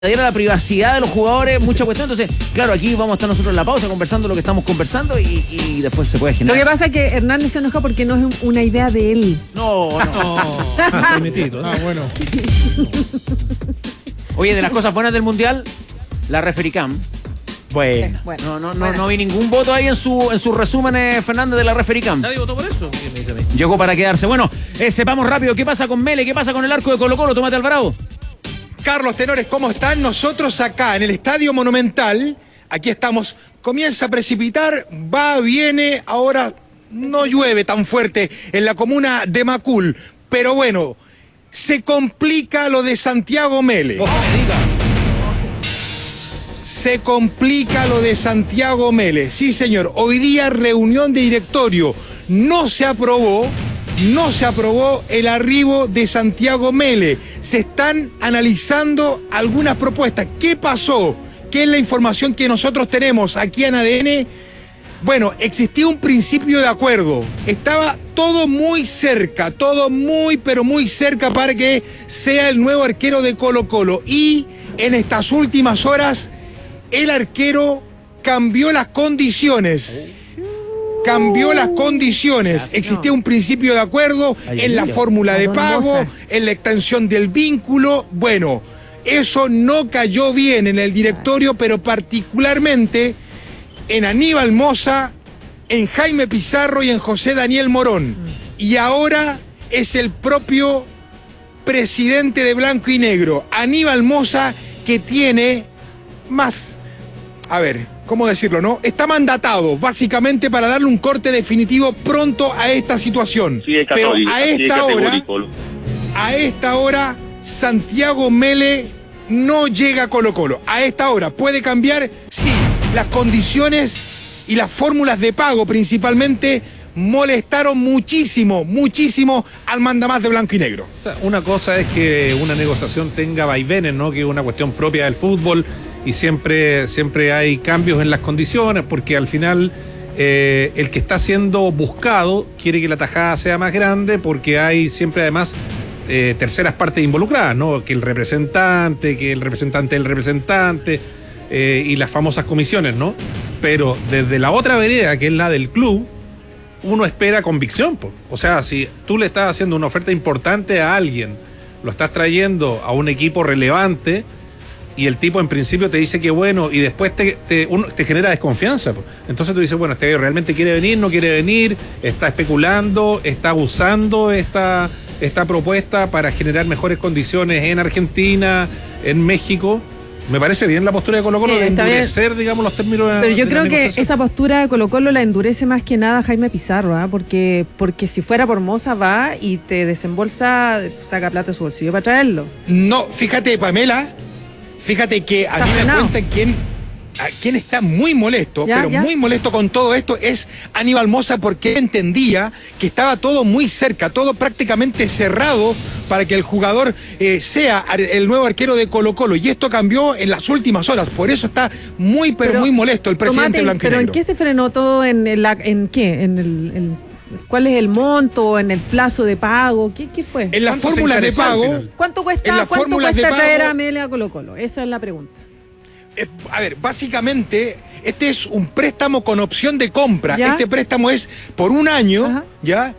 diera la privacidad de los jugadores, mucha cuestión. Entonces, claro, aquí vamos a estar nosotros en la pausa conversando lo que estamos conversando y después se puede generar. Lo que pasa es que Hernández se enoja porque no es una idea de él. No. Bueno. Oye, de las cosas buenas del Mundial, la refericam. Bueno. No vi ningún voto ahí en su resumen, Fernández, de la refericam. Nadie votó por eso. ¿Qué me dice a mí? Llegó para quedarse. Bueno, sepamos rápido qué pasa con Mele, qué pasa con el arco de Colo-Colo. Tomate Alvarado. Carlos, tenores, ¿cómo están? Nosotros acá en el Estadio Monumental, aquí estamos, comienza a precipitar, viene, ahora no llueve tan fuerte en la comuna de Macul, pero bueno, se complica lo de Santiago Mele. Se complica lo de Santiago Mele, sí señor, hoy día reunión de directorio, no se aprobó el arribo de Santiago Mele. Se están analizando algunas propuestas. ¿Qué pasó? ¿Qué es la información que nosotros tenemos aquí en ADN? Bueno, existía un principio de acuerdo. Estaba todo muy cerca, pero muy cerca para que sea el nuevo arquero de Colo-Colo. Y en estas últimas horas, el arquero cambió las condiciones. Existía un principio de acuerdo en la fórmula de pago, en la extensión del vínculo. Bueno, eso no cayó bien en el directorio, pero particularmente en Aníbal Mosa, en Jaime Pizarro y en José Daniel Morón. Y ahora es el propio presidente de Blanco y Negro, Aníbal Mosa, que tiene más... A ver, ¿cómo decirlo, no? Está mandatado, básicamente, para darle un corte definitivo pronto a esta situación. Sí, pero a esta hora, Santiago Mele no llega a Colo-Colo. A esta hora, ¿puede cambiar? Sí. Las condiciones y las fórmulas de pago, principalmente, molestaron muchísimo al mandamás de Blanco y Negro. O sea, una cosa es que una negociación tenga vaivenes, ¿no? Que es una cuestión propia del fútbol. Y siempre hay cambios en las condiciones, porque al final el que está siendo buscado quiere que la tajada sea más grande, porque hay siempre además terceras partes involucradas, ¿no? Que el representante del representante y las famosas comisiones, ¿no? Pero desde la otra vereda, que es la del club, uno espera convicción, po. O sea, si tú le estás haciendo una oferta importante a alguien, lo estás trayendo a un equipo relevante, y el tipo en principio te dice que bueno, y después te genera desconfianza. Entonces tú dices, bueno, este realmente quiere venir, no quiere venir, está especulando, está usando esta propuesta para generar mejores condiciones en Argentina, en México. Me parece bien la postura de Colo-Colo de endurecer, digamos, los términos de la Pero yo creo que negociación. esa postura de Colo-Colo la endurece más que nada Jaime Pizarro, ¿eh? Porque si fuera por Moza va y te desembolsa, saca plata de su bolsillo para traerlo. No, fíjate, Pamela, fíjate que a mí me cuenta quién está muy molesto, muy molesto con todo esto es Aníbal Mosa, porque entendía que estaba todo muy cerca, todo prácticamente cerrado para que el jugador sea el nuevo arquero de Colo-Colo, y esto cambió en las últimas horas, por eso está muy molesto el presidente Blanco y Negro. ¿Pero en qué se frenó todo? ¿En qué? ¿Cuál es el monto? ¿En el plazo de pago? ¿Qué fue? En las fórmulas de pago. ¿Cuánto cuesta traer a Mele a Colo-Colo? Esa es la pregunta. A ver, básicamente, este es un préstamo con opción de compra. ¿Ya? Este préstamo es por un año. Ajá. ¿Ya?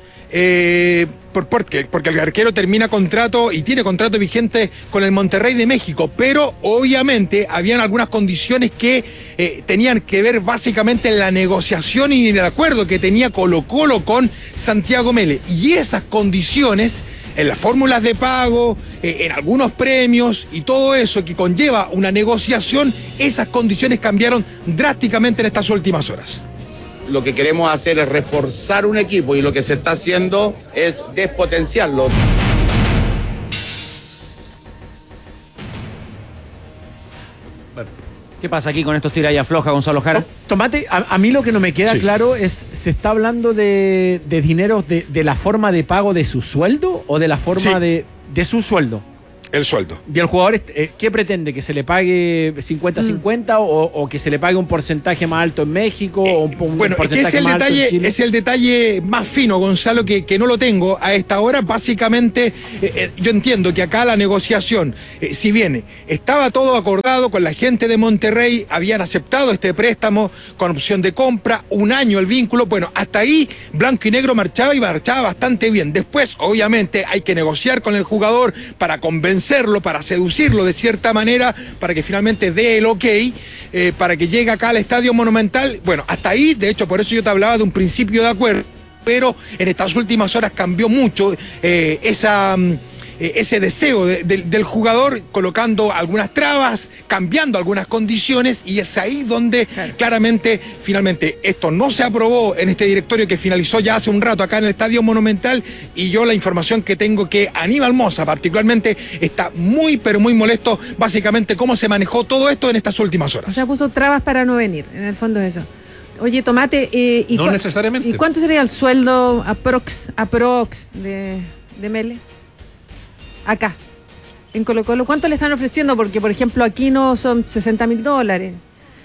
Porque el arquero termina contrato y tiene contrato vigente con el Monterrey de México, pero obviamente habían algunas condiciones que tenían que ver básicamente en la negociación y en el acuerdo que tenía Colo-Colo con Santiago Mele. Y esas condiciones, en las fórmulas de pago, en algunos premios y todo eso que conlleva una negociación, esas condiciones cambiaron drásticamente en estas últimas horas. Lo que queremos hacer es reforzar un equipo y lo que se está haciendo es despotenciarlo. ¿Qué pasa aquí con estos tira y afloja, Gonzalo Jara? Tomate, a mí lo que no me queda claro es, ¿se está hablando de dineros de la forma de pago de su sueldo o de la forma de su sueldo? El sueldo. ¿Y el jugador qué pretende? ¿Que se le pague 50-50 o que se le pague un porcentaje más alto en México o un porcentaje más alto en Chile? Es el detalle más fino, Gonzalo, que no lo tengo a esta hora. Básicamente, yo entiendo que acá la negociación, si bien estaba todo acordado con la gente de Monterrey, habían aceptado este préstamo con opción de compra, 1 año el vínculo, bueno, hasta ahí blanco y negro marchaba y marchaba bastante bien. Después, obviamente, hay que negociar con el jugador para convencerlo, para seducirlo de cierta manera, para que finalmente dé el ok, para que llegue acá al Estadio Monumental. Bueno, hasta ahí, de hecho, por eso yo te hablaba de un principio de acuerdo, pero en estas últimas horas cambió mucho ese deseo del jugador, colocando algunas trabas, cambiando algunas condiciones, y es ahí donde claramente, finalmente, esto no se aprobó en este directorio que finalizó ya hace un rato acá en el Estadio Monumental, y yo la información que tengo que Aníbal Mosa particularmente está muy, pero muy molesto, básicamente, cómo se manejó todo esto en estas últimas horas. O sea, puso trabas para no venir, en el fondo es eso. Oye, Tomate, no necesariamente. ¿Y cuánto sería el sueldo aprox de Mele? Acá, en Colo-Colo, ¿cuánto le están ofreciendo? Porque, por ejemplo, aquí no son $60,000.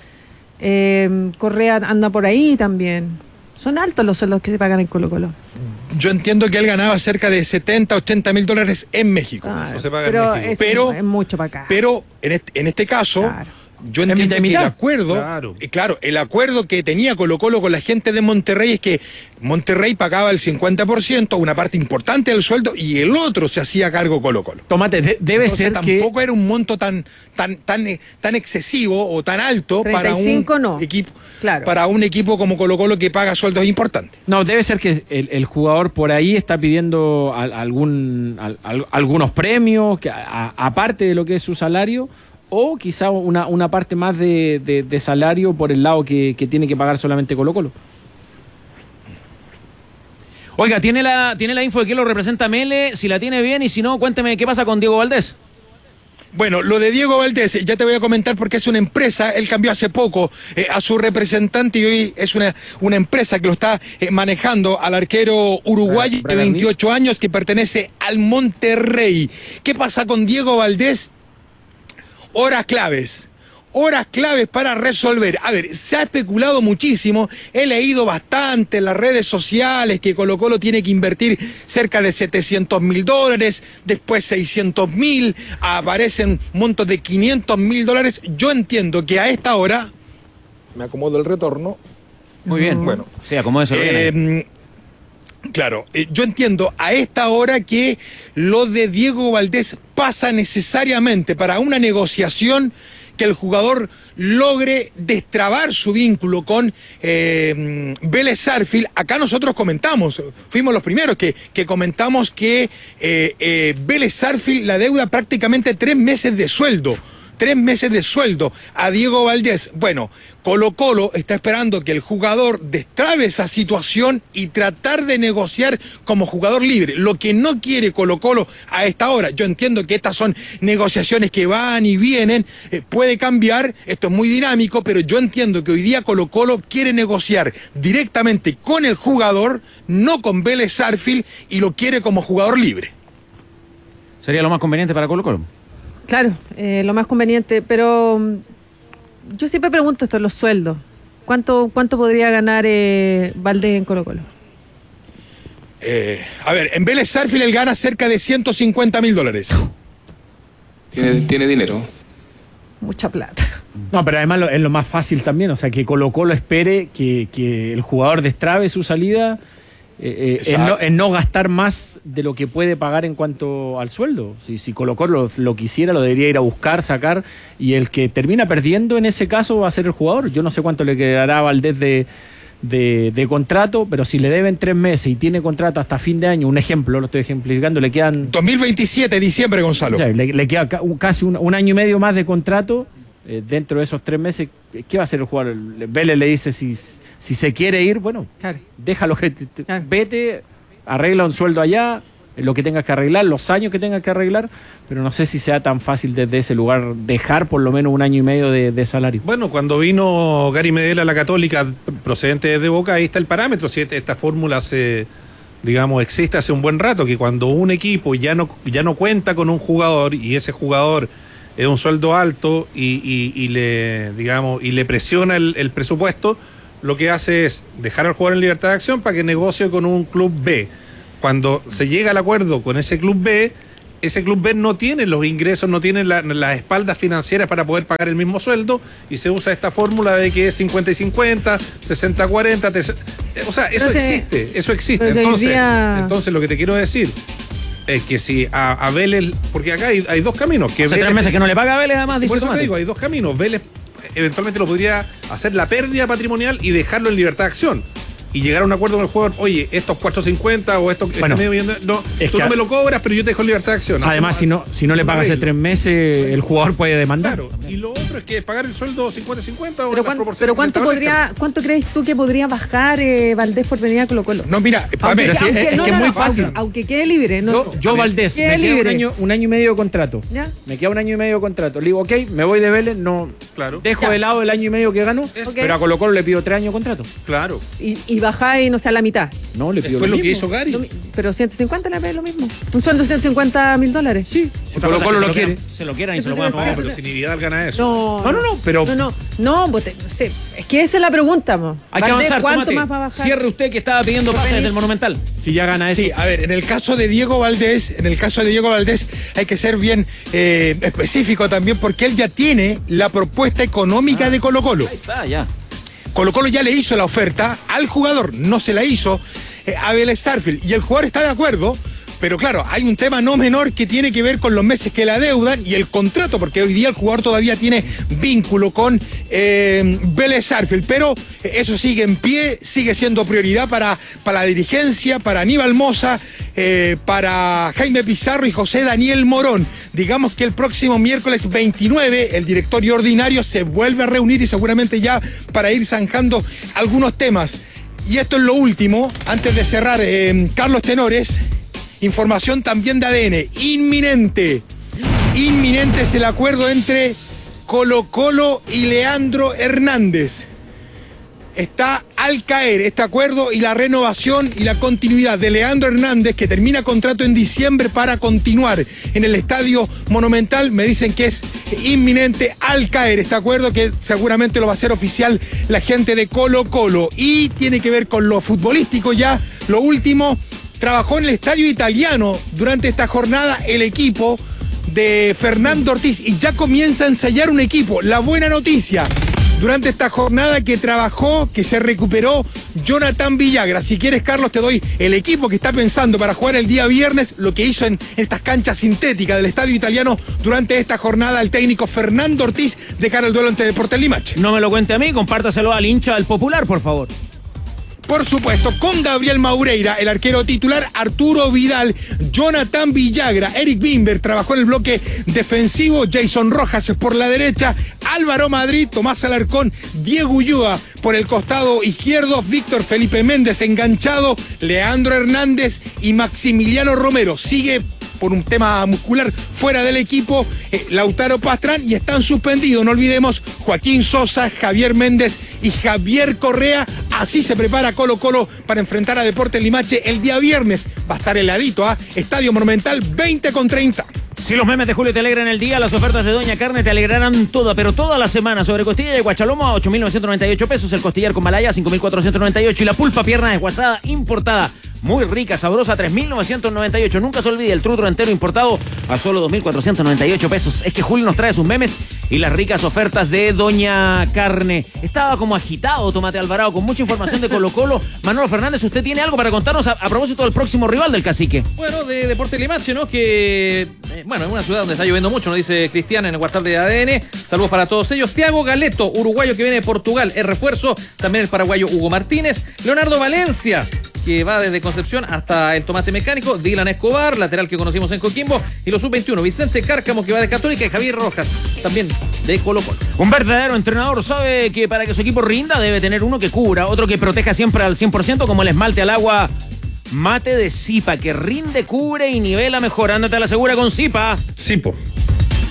Correa anda por ahí también. Son altos los sueldos que se pagan en Colo-Colo. Yo entiendo que él ganaba cerca de $70-80,000 en México. Eso se paga pero en México. Pero es mucho para acá. Pero en este caso... Claro. Yo entiendo que el acuerdo, claro, el acuerdo que tenía Colo-Colo con la gente de Monterrey es que Monterrey pagaba el 50%, una parte importante del sueldo, y el otro se hacía cargo Colo-Colo. Tomate, debe Entonces, ser que... tampoco era un monto tan excesivo o tan alto para un equipo, claro, para un equipo como Colo-Colo que paga sueldos importantes. No, debe ser que el jugador por ahí está pidiendo algunos premios, aparte de lo que es su salario, o quizá una parte más de salario por el lado que tiene que pagar solamente Colo-Colo. Oiga, ¿tiene la info de quién lo representa Mele? Si la tiene bien, y si no, cuénteme qué pasa con Diego Valdés. Bueno, lo de Diego Valdés, ya te voy a comentar porque es una empresa, él cambió hace poco a su representante y hoy es una empresa que lo está manejando al arquero uruguayo de 28 años que pertenece al Monterrey. ¿Qué pasa con Diego Valdés? Horas claves para resolver. A ver, se ha especulado muchísimo, he leído bastante en las redes sociales que Colo-Colo tiene que invertir cerca de $700,000, después $600,000, aparecen montos de $500,000. Yo entiendo que a esta hora, me acomodo el retorno. Muy bien. Bueno, sí, acomódese bien. Claro, yo entiendo a esta hora que lo de Diego Valdés pasa necesariamente para una negociación que el jugador logre destrabar su vínculo con Vélez Sarsfield. Acá nosotros comentamos, fuimos los primeros que comentamos que Vélez Sarsfield la deuda prácticamente 3 meses de sueldo. 3 meses de sueldo a Diego Valdés. Bueno, Colo-Colo está esperando que el jugador destrabe esa situación y tratar de negociar como jugador libre. Lo que no quiere Colo-Colo a esta hora, yo entiendo que estas son negociaciones que van y vienen, puede cambiar, esto es muy dinámico, pero yo entiendo que hoy día Colo-Colo quiere negociar directamente con el jugador, no con Vélez Sarsfield, y lo quiere como jugador libre. ¿Sería lo más conveniente para Colo-Colo? Claro, lo más conveniente, pero yo siempre pregunto esto, los sueldos. ¿Cuánto podría ganar Valdés en Colo-Colo? A ver, en Vélez Sarsfield él gana cerca de $150,000. Tiene dinero. Mucha plata. No, pero además es lo más fácil también, o sea, que Colo-Colo espere que el jugador destrabe su salida. En no gastar más de lo que puede pagar en cuanto al sueldo. Si Colo-Colo lo quisiera, lo debería ir a buscar, sacar, y el que termina perdiendo en ese caso va a ser el jugador. Yo no sé cuánto le quedará a Valdés de contrato, pero si le deben 3 meses y tiene contrato hasta fin de año, un ejemplo, lo estoy ejemplificando, le quedan 2027, diciembre, Gonzalo. Le queda casi un año y medio más de contrato. Dentro de esos 3 meses, ¿qué va a hacer el jugador? Vélez le dice si se quiere ir, bueno, claro, déjalo que vete, arregla un sueldo allá, lo que tengas que arreglar, los años que tengas que arreglar, pero no sé si sea tan fácil desde ese lugar dejar por lo menos 1 año y medio de salario. Bueno, cuando vino Gary Medel a la Católica, procedente de Boca, ahí está el parámetro, si esta fórmula se digamos, existe hace un buen rato, que cuando un equipo ya no cuenta con un jugador y ese jugador es un sueldo alto y le presiona el presupuesto, lo que hace es dejar al jugador en libertad de acción para que negocie con un club B. Cuando se llega al acuerdo con ese club B no tiene los ingresos, no tiene las espaldas financieras para poder pagar el mismo sueldo, y se usa esta fórmula de que es 50 y 50, 60 40, o sea, eso existe. Entonces lo que te quiero decir es que si a Vélez, porque acá hay dos caminos. Que hace Vélez, 3 meses que no le paga a Vélez, además. Por eso te digo, hay dos caminos. Vélez eventualmente lo podría hacer la pérdida patrimonial y dejarlo en libertad de acción. Y llegar a un acuerdo con el jugador, oye, estos 450 o estos medio millón no me lo cobras, pero yo te dejo en libertad de acción. Además, si no le pagas hace 3 meses, el jugador puede demandar. Claro, y lo otro es que pagar el sueldo 50-50 o pero ¿cuánto crees tú que podría bajar Valdés por venir a Colo-Colo? No, mira, aunque es muy fácil. Aunque quede libre. Yo Valdés, me queda un año y medio de contrato. ¿Ya? Me queda un año y medio de contrato. Le digo, ok, me voy de Vélez, dejo de lado el año y medio que gano, pero a Colo-Colo le pido 3 años de contrato. Claro. Y bajáis, no sé, a la mitad. No, le pido lo mismo. Que hizo Gary. Pero 150 le ve lo mismo. Un sueldo de $150,000. Sí. Si Colo-Colo lo quiere. Se lo quieran y se lo van a pagar. Pero si ni Vidal gana eso. No, pues, es que esa es la pregunta, mo. Hay que avanzar. ¿Cuánto más va a bajar? Cierre usted que estaba pidiendo pases del Monumental. Si ya gana eso. Sí, a ver, en el caso de Diego Valdés hay que ser bien específico también, porque él ya tiene la propuesta económica de Colo-Colo. Ahí está, ya. Colo-Colo ya le hizo la oferta al jugador, no se la hizo a Vélez Sarsfield, y el jugador está de acuerdo, pero claro, hay un tema no menor que tiene que ver con los meses que le adeudan y el contrato, porque hoy día el jugador todavía tiene vínculo con Vélez Sarsfield, pero eso sigue en pie, sigue siendo prioridad para la dirigencia, para Aníbal Mosa, para Jaime Pizarro y José Daniel Morón. Digamos que el próximo miércoles 29 el directorio ordinario se vuelve a reunir y seguramente ya para ir zanjando algunos temas. Y esto es lo último, antes de cerrar, Carlos Tenores, información también de ADN, inminente es el acuerdo entre Colo-Colo y Leandro Hernández. Está al caer este acuerdo y la renovación y la continuidad de Leandro Hernández, que termina contrato en diciembre para continuar en el Estadio Monumental. Me dicen que es inminente al caer este acuerdo, que seguramente lo va a hacer oficial la gente de Colo-Colo. Y tiene que ver con lo futbolístico ya. Lo último, trabajó en el Estadio Italiano durante esta jornada el equipo de Fernando Ortiz y ya comienza a ensayar un equipo. La buena noticia, durante esta jornada que trabajó, que se recuperó Jonathan Villagra. Si quieres, Carlos, te doy el equipo que está pensando para jugar el día viernes, lo que hizo en estas canchas sintéticas del Estadio Italiano durante esta jornada el técnico Fernando Ortiz de cara al duelo ante Deportes Limache. No me lo cuente a mí, compártaselo al hincha del Popular, por favor. Por supuesto, con Gabriel Maureira, el arquero titular, Arturo Vidal, Jonathan Villagra, Eric Bimber, trabajó en el bloque defensivo, Jason Rojas por la derecha, Álvaro Madrid, Tomás Alarcón, Diego Ulloa por el costado izquierdo, Víctor Felipe Méndez enganchado, Leandro Hernández y Maximiliano Romero. Sigue por un tema muscular fuera del equipo Lautaro Pastrán, y están suspendidos, no olvidemos, Joaquín Sosa, Javier Méndez y Javier Correa. Así se prepara Colo-Colo para enfrentar a Deportes Limache el día viernes. Va a estar heladito, Estadio Monumental, 20:30. Si los memes de Julio te alegran el día, las ofertas de Doña Carne te alegrarán toda la semana. Sobre costilla de guachalomo a 8.998 pesos, el costillar con malaya a 5.498 y la pulpa pierna desguazada importada, muy rica, sabrosa, 3.998. Nunca se olvide, el trutro entero importado a solo 2.498 pesos. Es que Julio nos trae sus memes y las ricas ofertas de Doña Carne. Estaba como agitado Tomate Alvarado con mucha información de Colo-Colo. Manolo Fernández, ¿usted tiene algo para contarnos a propósito del próximo rival del Cacique? Bueno, de Deportes Limache, ¿no? Que, bueno, en una ciudad donde está lloviendo mucho, nos dice Cristian en el WhatsApp de ADN. Saludos para todos ellos. Thiago Galeto, uruguayo que viene de Portugal, es refuerzo. También el paraguayo Hugo Martínez. Leonardo Valencia, que va desde Concepción hasta el Tomate Mecánico. Dylan Escobar, lateral que conocimos en Coquimbo. Y los sub-21, Vicente Cárcamo, que va de Católica, y Javier Rojas, también de Colo-Colo. Un verdadero entrenador sabe que para que su equipo rinda debe tener uno que cubra, otro que proteja siempre al 100%, como el esmalte al agua Mate de Zipa, que rinde, cubre y nivela mejor. Ándate a la segura con Zipa. Zipo.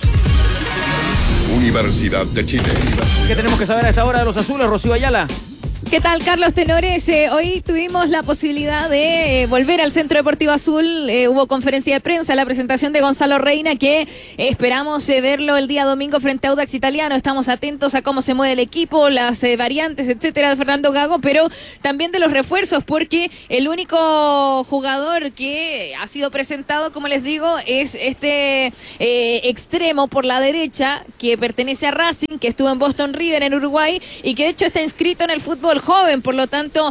Universidad de Chile. ¿Qué tenemos que saber a esta hora de los azules, Rocío Ayala? ¿Qué tal, Carlos Tenores? Hoy tuvimos la posibilidad de volver al Centro Deportivo Azul. Hubo conferencia de prensa, la presentación de Gonzalo Reina, que esperamos verlo el día domingo frente a Audax Italiano. Estamos atentos a cómo se mueve el equipo, las variantes, etcétera, de Fernando Gago, pero también de los refuerzos, porque el único jugador que ha sido presentado, como les digo, es este extremo por la derecha que pertenece a Racing, que estuvo en Boston River en Uruguay y que de hecho está inscrito en el fútbol joven, por lo tanto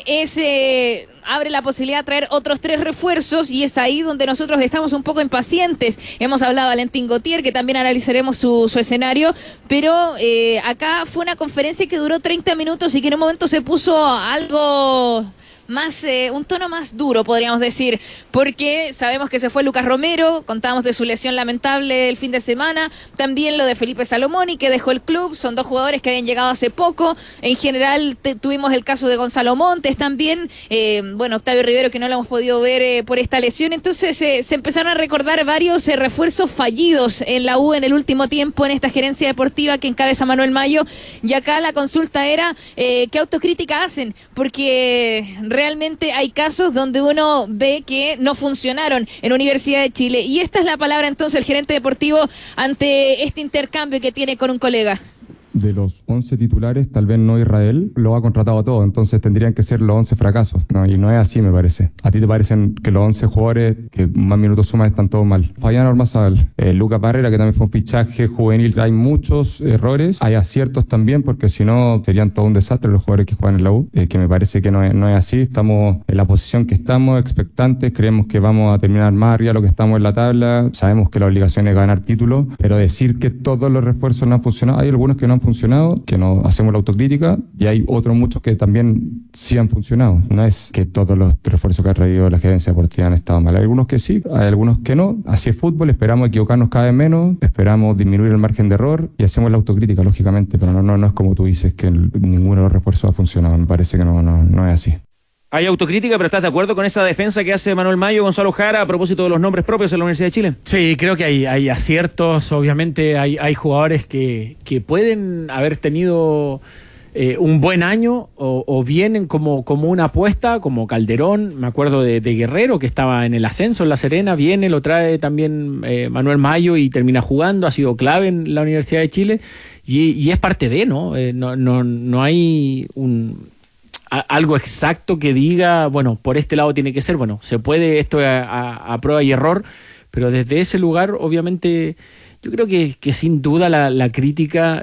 abre la posibilidad de traer otros 3 refuerzos y es ahí donde nosotros estamos un poco impacientes. Hemos hablado de Valentín Gauthier, que también analizaremos su escenario, pero acá fue una conferencia que duró 30 minutos y que en un momento se puso algo más, un tono más duro, podríamos decir, porque sabemos que se fue Lucas Romero, contábamos de su lesión lamentable el fin de semana, también lo de Felipe Salomoni, que dejó el club, son 2 jugadores que habían llegado hace poco, en general tuvimos el caso de Gonzalo Montes también, Octavio Rivero, que no lo hemos podido ver por esta lesión, entonces se empezaron a recordar varios refuerzos fallidos en la U en el último tiempo, en esta gerencia deportiva que encabeza Manuel Mayo, y acá la consulta era ¿qué autocrítica hacen? Porque realmente hay casos donde uno ve que no funcionaron en Universidad de Chile. Y esta es la palabra entonces el gerente deportivo ante este intercambio que tiene con un colega. De los 11 titulares, tal vez no Israel lo ha contratado todo, entonces tendrían que ser los 11 fracasos, ¿no? Y no es así, me parece. ¿A ti te parecen que los 11 jugadores que más minutos suman están todos mal? Fabián Ormazábal, Lucas Barrera, que también fue un fichaje juvenil. Hay muchos errores, hay aciertos también, porque si no serían todo un desastre los jugadores que juegan en la U, que me parece que no es así. Estamos en la posición que estamos, expectantes, creemos que vamos a terminar más arriba de lo que estamos en la tabla, sabemos que la obligación es ganar títulos, pero decir que todos los refuerzos no han funcionado, hay algunos que no han funcionado, que no hacemos la autocrítica, y hay otros muchos que también sí han funcionado. No es que todos los refuerzos que ha traído la gerencia deportiva han estado mal. Hay algunos que sí, hay algunos que no. Así es fútbol, esperamos equivocarnos cada vez menos, esperamos disminuir el margen de error y hacemos la autocrítica, lógicamente, pero no es como tú dices, que ninguno de los refuerzos ha funcionado. Me parece que no es así. Hay autocrítica, pero ¿estás de acuerdo con esa defensa que hace Manuel Mayo, Gonzalo Jara, a propósito de los nombres propios en la Universidad de Chile? Sí, creo que hay aciertos, obviamente hay jugadores que pueden haber tenido un buen año o vienen como una apuesta, como Calderón, me acuerdo de Guerrero, que estaba en el ascenso en La Serena, lo trae también Manuel Mayo y termina jugando, ha sido clave en la Universidad de Chile y es parte de, ¿no? No hay algo exacto que diga, bueno, por este lado tiene que ser, bueno, se puede esto a prueba y error, pero desde ese lugar, obviamente, yo creo que sin duda la crítica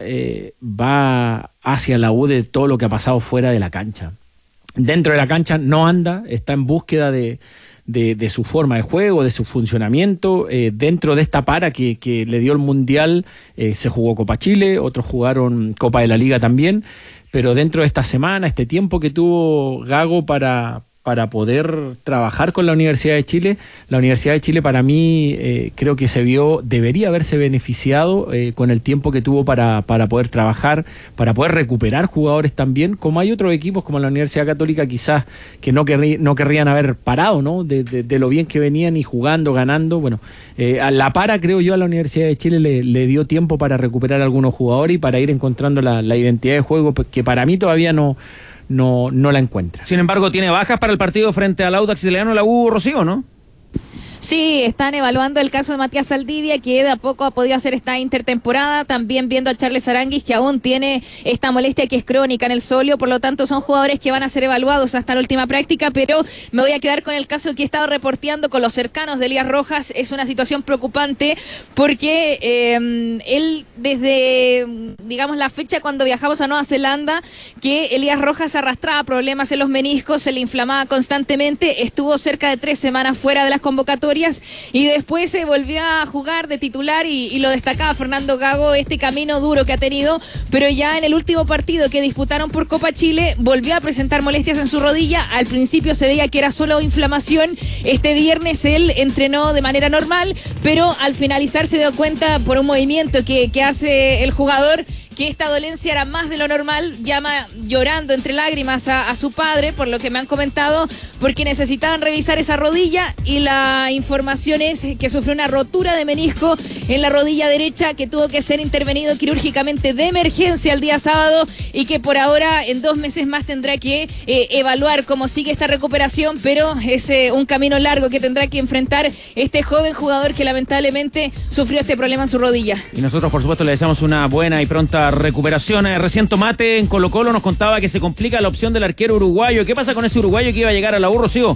va hacia la U de todo lo que ha pasado fuera de la cancha. Dentro de la cancha no anda, está en búsqueda de su forma de juego, de su funcionamiento. Dentro de esta para que le dio el Mundial, se jugó Copa Chile, otros jugaron Copa de la Liga también, pero dentro de esta semana, este tiempo que tuvo Gago para poder trabajar con la Universidad de Chile para mí creo que debería haberse beneficiado con el tiempo que tuvo para poder trabajar, para poder recuperar jugadores también, como hay otros equipos como la Universidad Católica quizás que no querrían haber parado, ¿no? De lo bien que venían y jugando, ganando. Bueno, a la para creo yo a la Universidad de Chile le dio tiempo para recuperar algunos jugadores y para ir encontrando la identidad de juego que para mí todavía no la encuentra. Sin embargo, tiene bajas para el partido frente al Audax Italiano, la U, Rocío, ¿no? Sí, están evaluando el caso de Matías Saldivia, que de a poco ha podido hacer esta intertemporada, también viendo a Charles Aranguis, que aún tiene esta molestia que es crónica en el sóleo, por lo tanto son jugadores que van a ser evaluados hasta la última práctica, pero me voy a quedar con el caso que he estado reporteando con los cercanos de Elías Rojas. Es una situación preocupante porque él desde, digamos, la fecha cuando viajamos a Nueva Zelanda, que Elías Rojas arrastraba problemas en los meniscos, se le inflamaba constantemente, estuvo cerca de 3 semanas fuera de las convocatorias y después se volvió a jugar de titular y lo destacaba Fernando Gago, este camino duro que ha tenido, pero ya en el último partido que disputaron por Copa Chile volvió a presentar molestias en su rodilla. Al principio se veía que era solo inflamación. Este viernes él entrenó de manera normal, pero al finalizar se dio cuenta por un movimiento que hace el jugador que esta dolencia era más de lo normal. Llama llorando entre lágrimas a su padre, por lo que me han comentado, porque necesitaban revisar esa rodilla y la información es que sufrió una rotura de menisco en la rodilla derecha, que tuvo que ser intervenido quirúrgicamente de emergencia el día sábado y que por ahora en 2 meses más tendrá que evaluar cómo sigue esta recuperación, pero es un camino largo que tendrá que enfrentar este joven jugador que lamentablemente sufrió este problema en su rodilla. Y nosotros, por supuesto, le deseamos una buena y pronta recuperación. Recién Tomate en Colo-Colo nos contaba que se complica la opción del arquero uruguayo. ¿Qué pasa con ese uruguayo que iba a llegar a la U, Rocío?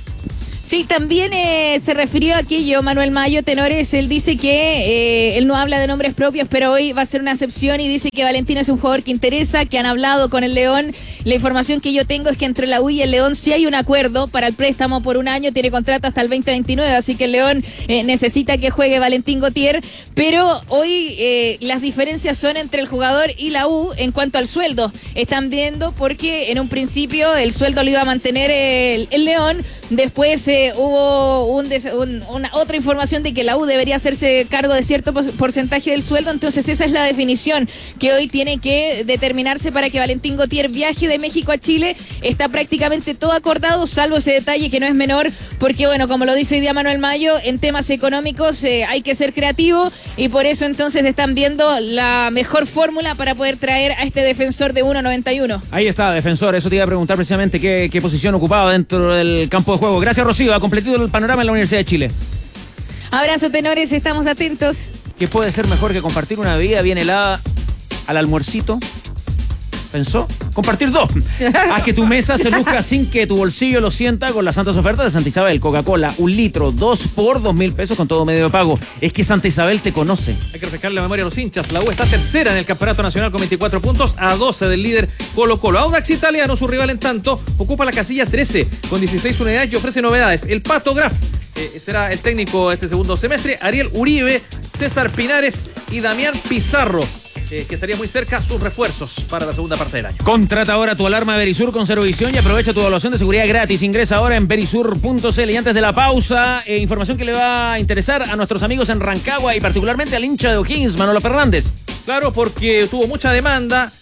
Sí, también se refirió a aquello Manuel Mayo Tenores. Él dice que él no habla de nombres propios, pero hoy va a ser una excepción y dice que Valentino es un jugador que interesa, que han hablado con el León. La información que yo tengo es que entre la U y el León sí hay un acuerdo para el préstamo por 1 año, tiene contrato hasta el 2029, así que el León necesita que juegue Valentín Gauthier, pero hoy las diferencias son entre el jugador y la U en cuanto al sueldo. Están viendo porque en un principio el sueldo lo iba a mantener el León, después hubo una otra información de que la U debería hacerse cargo de cierto porcentaje del sueldo, entonces esa es la definición que hoy tiene que determinarse para que Valentín Gauthier viaje de México a Chile. Está prácticamente todo acordado, salvo ese detalle que no es menor, porque bueno, como lo dice hoy día Manuel Mayo, en temas económicos hay que ser creativo y por eso entonces están viendo la mejor fórmula para poder traer a este defensor de 1.91. Ahí está, defensor, eso te iba a preguntar precisamente qué posición ocupaba dentro del campo de juego. Gracias, Rocío, ha completado el panorama en la Universidad de Chile. Abrazo, Tenores, estamos atentos. ¿Qué puede ser mejor que compartir una bebida bien helada al almuercito? ¿Pensó? Compartir 2. Haz que tu mesa se luzca sin que tu bolsillo lo sienta con las santas ofertas de Santa Isabel. Coca-Cola, 1 litro, 2 por 2.000 pesos con todo medio de pago. Es que Santa Isabel te conoce. Hay que refrescar la memoria a los hinchas. La U está tercera en el Campeonato Nacional con 24 puntos, a 12 del líder Colo-Colo. Audax Italiano, su rival en tanto, ocupa la casilla 13 con 16 unidades y ofrece novedades. El Pato Graf será el técnico este segundo semestre. Ariel Uribe, César Pinares y Damián Pizarro, que estaría muy cerca sus refuerzos para la segunda parte del año. Contrata ahora tu alarma Verisur con Cerovisión y aprovecha tu evaluación de seguridad gratis. Ingresa ahora en verisur.cl. Y antes de la pausa, información que le va a interesar a nuestros amigos en Rancagua y particularmente al hincha de O'Higgins, Manolo Fernández. Claro, porque tuvo mucha demanda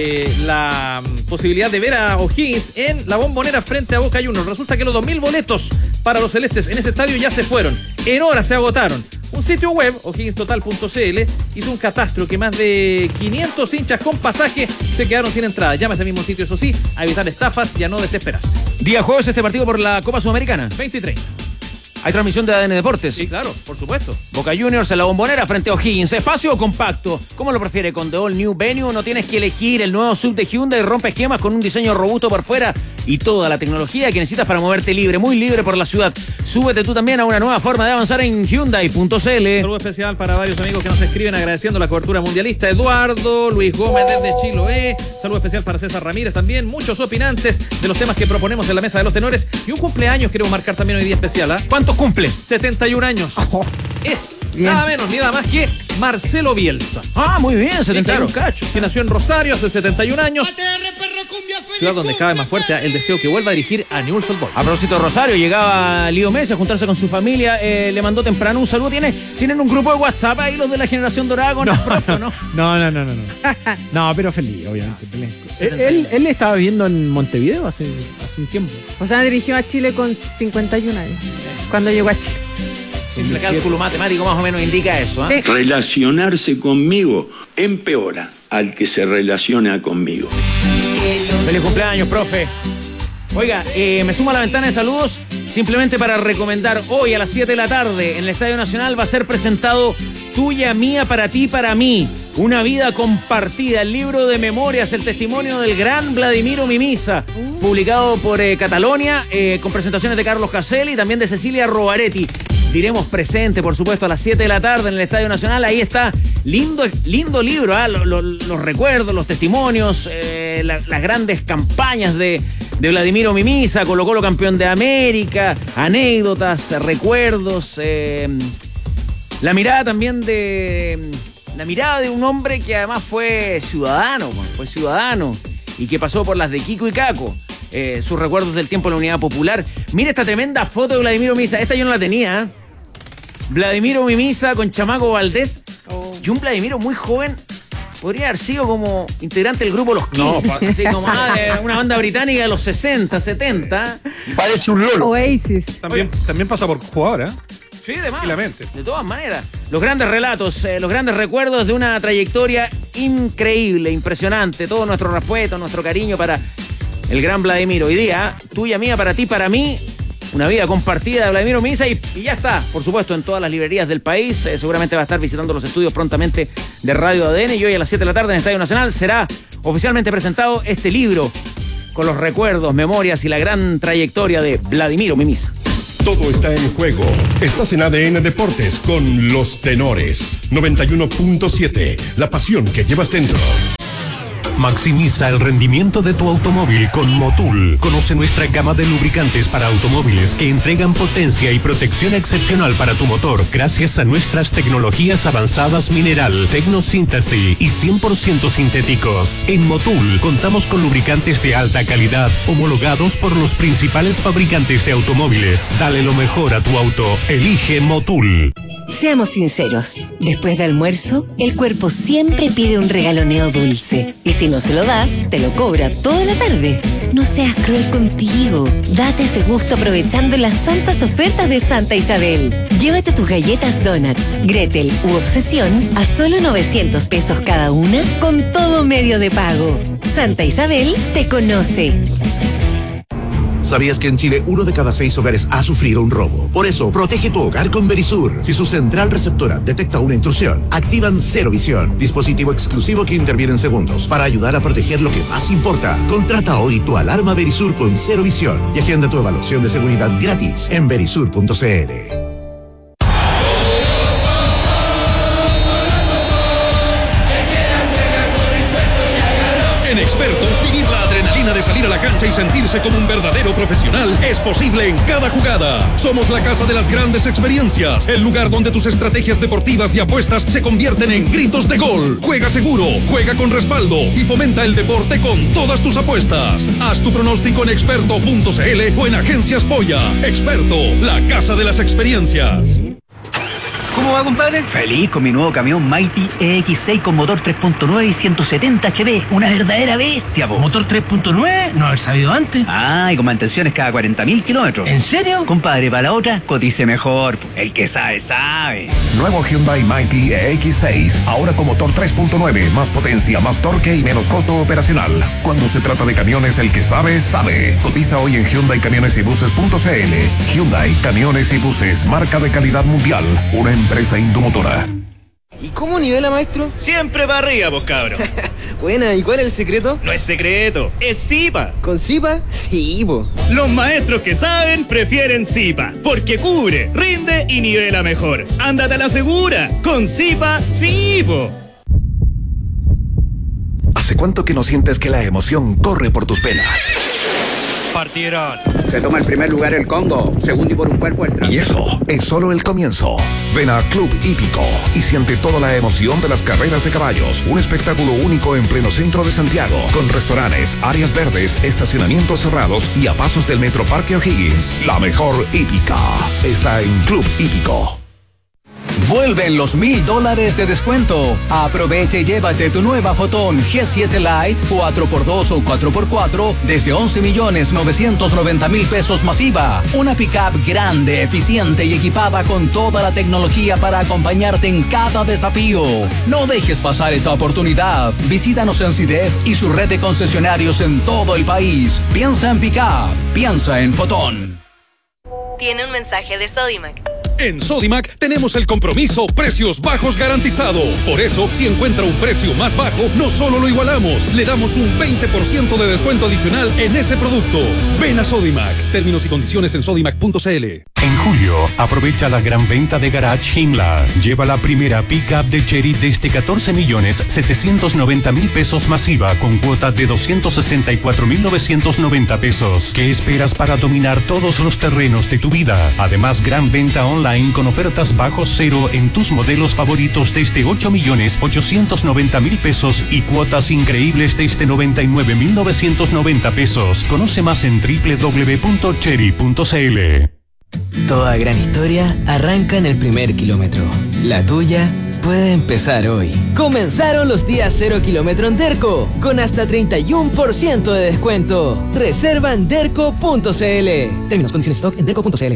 la posibilidad de ver a O'Higgins en la Bombonera frente a Boca Juniors. Resulta que los 2.000 boletos para los celestes en ese estadio ya se fueron. En horas se agotaron. Un sitio web, o'higginstotal.cl, hizo un catastro que más de 500 hinchas con pasaje se quedaron sin entrada. Llama a este mismo sitio, eso sí, a evitar estafas y a no desesperarse. Día jueves este partido por la Copa Sudamericana. 20 y 30. Hay transmisión de ADN Deportes. Sí, claro, por supuesto. Boca Juniors en la Bombonera frente a O'Higgins. ¿Espacio o compacto? ¿Cómo lo prefiere? Con The All New Venue no tienes que elegir. El nuevo sub de Hyundai rompe esquemas con un diseño robusto por fuera y toda la tecnología que necesitas para moverte libre, muy libre por la ciudad. Súbete tú también a una nueva forma de avanzar en Hyundai.cl. Saludo especial para varios amigos que nos escriben agradeciendo la cobertura mundialista. Eduardo, Luis Gómez desde Chiloé. Saludo especial para César Ramírez también. Muchos opinantes de los temas que proponemos en la mesa de los tenores. Y un cumpleaños queremos marcar también hoy día especial. ¿Cuántos cumple? 71 años. Es bien. Nada menos ni nada más que Marcelo Bielsa. Ah, muy bien, 71 cachos. Que nació en Rosario hace 71 años. Ciudad donde cabe más fuerte el deseo que vuelva a dirigir a Newell's Old Boys. A propósito de Rosario, llegaba Lío Messi a juntarse con su familia, le mandó temprano un saludo. ¿Tienen un grupo de WhatsApp ahí los de la generación dorada con el profe, ¿no? No. No, pero feliz, obviamente. Él estaba viviendo en Montevideo hace un tiempo. O sea, dirigió a Chile con 51 años, cuando llegó a Chile. Simple cálculo matemático más o menos indica eso. Sí. Relacionarse conmigo empeora al que se relaciona conmigo. Feliz cumpleaños, profe. Oiga, me sumo a la ventana de saludos simplemente para recomendar hoy a las 7 de la tarde en el Estadio Nacional va a ser presentado Tuya, Mía, Para Ti, Para Mí. Una vida compartida, el libro de memorias, el testimonio del gran Vladimiro Mimisa, publicado por Catalonia, con presentaciones de Carlos Caselli y también de Cecilia Rovaretti. Diremos presente, por supuesto, a las 7 de la tarde en el Estadio Nacional. Ahí está, lindo libro, los recuerdos, los testimonios, las grandes campañas de Vladimiro Mimisa, Colo-Colo campeón de América, anécdotas, recuerdos, la mirada también la mirada de un hombre que además fue ciudadano y que pasó por las de Kiko y Caco. Sus recuerdos del tiempo en la Unidad Popular. Mira esta tremenda foto de Vladimiro Mimisa. Esta yo no la tenía. Vladimiro Mimisa con Chamaco Valdés. Y un Vladimiro muy joven. Podría haber sido como integrante del grupo Los Kings. Así como una banda británica de los 60, 70. Parece un lolo. Oasis. También pasa por jugador, Sí, de más. Tranquilamente. De todas maneras. Los grandes relatos, los grandes recuerdos de una trayectoria increíble, impresionante. Todo nuestro respeto, nuestro cariño para el gran Vladimiro. Hoy día, tuya, mía, para ti, para mí, una vida compartida de Vladimiro Misa y ya está, por supuesto, en todas las librerías del país. Seguramente va a estar visitando los estudios prontamente de Radio ADN y hoy a las 7 de la tarde en el Estadio Nacional será oficialmente presentado este libro con los recuerdos, memorias y la gran trayectoria de Vladimiro Misa. Todo está en juego. Estás en ADN Deportes con Los Tenores. 91.7. La pasión que llevas dentro. Maximiza el rendimiento de tu automóvil con Motul. Conoce nuestra gama de lubricantes para automóviles que entregan potencia y protección excepcional para tu motor gracias a nuestras tecnologías avanzadas mineral, tecnosíntesis y 100% sintéticos. En Motul contamos con lubricantes de alta calidad homologados por los principales fabricantes de automóviles. Dale lo mejor a tu auto. Elige Motul. Seamos sinceros, después de almuerzo, el cuerpo siempre pide un regaloneo dulce. Y si no se lo das, te lo cobra toda la tarde. No seas cruel contigo. Date ese gusto aprovechando las santas ofertas de Santa Isabel. Llévate tus galletas Donuts, Gretel u Obsesión a solo 900 pesos cada una con todo medio de pago. Santa Isabel te conoce. ¿Sabías que en Chile 1 de cada 6 hogares ha sufrido un robo? Por eso, protege tu hogar con Verisur. Si su central receptora detecta una intrusión, activan Cero Visión, dispositivo exclusivo que interviene en segundos para ayudar a proteger lo que más importa. Contrata hoy tu alarma Verisur con Cero Visión y agenda tu evaluación de seguridad gratis en verisur.cl. En Experto, vivir la adrenalina de salir a la cancha y sentirse como un verdadero profesional es posible en cada jugada. Somos la casa de las grandes experiencias, el lugar donde tus estrategias deportivas y apuestas se convierten en gritos de gol. Juega seguro, juega con respaldo y fomenta el deporte con todas tus apuestas. Haz tu pronóstico en experto.cl o en Agencias Polla. Experto, la casa de las experiencias. ¿Cómo va, compadre? Feliz con mi nuevo camión Mighty EX6 con motor 3.9 y 170 HP. Una verdadera bestia, po. ¿Motor 3.9? No haber sabido antes. Ah, y con mantenciones cada 40.000 kilómetros. ¿En serio? Compadre, para la otra, cotice mejor, po. El que sabe, sabe. Nuevo Hyundai Mighty EX6. Ahora con motor 3.9. Más potencia, más torque y menos costo operacional. Cuando se trata de camiones, el que sabe, sabe. Cotiza hoy en HyundaiCamionesYbuses.cl. Hyundai Camiones y Buses. Marca de calidad mundial. Una empresa Indomotora. ¿Y cómo nivela, maestro? Siempre para arriba, pues, cabro. Buena, ¿y cuál es el secreto? No es secreto, es Zipa. ¿Con Zipa? Sí, po. Los maestros que saben prefieren Zipa, porque cubre, rinde y nivela mejor. Ándate a la segura, con Zipa, sí, po. ¿Hace cuánto que no sientes que la emoción corre por tus venas? Partieron. Se toma el primer lugar el Congo, segundo y por un cuerpo el Trans. Y eso es solo el comienzo. Ven a Club Hípico y siente toda la emoción de las carreras de caballos. Un espectáculo único en pleno centro de Santiago, con restaurantes, áreas verdes, estacionamientos cerrados y a pasos del Metro Parque O'Higgins. La mejor hípica está en Club Hípico. Vuelven los $1,000 de descuento. Aprovecha y llévate tu nueva Fotón G7 Lite 4x2 o 4x4 desde 11.990.000 pesos masiva. Una pickup grande, eficiente y equipada con toda la tecnología para acompañarte en cada desafío. No dejes pasar esta oportunidad. Visítanos en CIDEF y su red de concesionarios en todo el país. Piensa en pickup, piensa en Fotón. Tiene un mensaje de Sodimac. En Sodimac tenemos el compromiso precios bajos garantizado. Por eso, si encuentra un precio más bajo, no solo lo igualamos, le damos un 20% de descuento adicional en ese producto. Ven a Sodimac. Términos y condiciones en sodimac.cl. En julio, aprovecha la gran venta de Garage Himla. Lleva la primera pick-up de Chery desde 14.790.000 pesos masiva con cuota de 264.990 pesos. ¿Qué esperas para dominar todos los terrenos de tu vida? Además, gran venta online con ofertas bajo cero en tus modelos favoritos desde 8.890.000 pesos y cuotas increíbles desde 99.990 pesos. Conoce más en www.chery.cl. Toda gran historia arranca en el primer kilómetro. La tuya puede empezar hoy. Comenzaron los días 0 kilómetro en Derco, con hasta 31% de descuento. Reserva en derco.cl. Términos, condiciones, stock en derco.cl.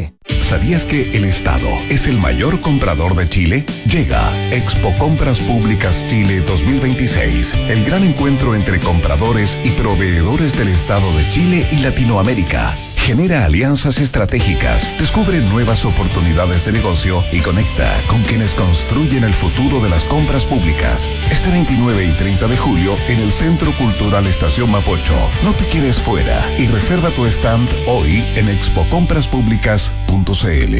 ¿Sabías que el Estado es el mayor comprador de Chile? Llega Expo Compras Públicas Chile 2026, el gran encuentro entre compradores y proveedores del Estado de Chile y Latinoamérica. Genera alianzas estratégicas, descubre nuevas oportunidades de negocio y conecta con quienes construyen el futuro de las compras públicas. Este 29 y 30 de julio en el Centro Cultural Estación Mapocho. No te quedes fuera y reserva tu stand hoy en expocompraspublicas.cl.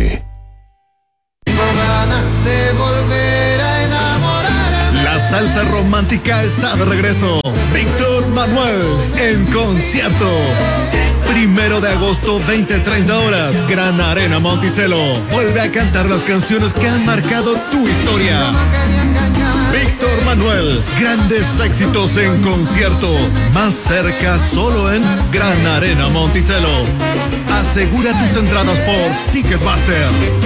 La salsa romántica está de regreso. Víctor Manuel en concierto. 1 de agosto, 20-30 horas, Gran Arena Monticello. Vuelve a cantar las canciones que han marcado tu historia. Víctor Manuel, grandes éxitos en concierto. Más cerca solo en Gran Arena Monticello. Asegura tus entradas por Ticketmaster.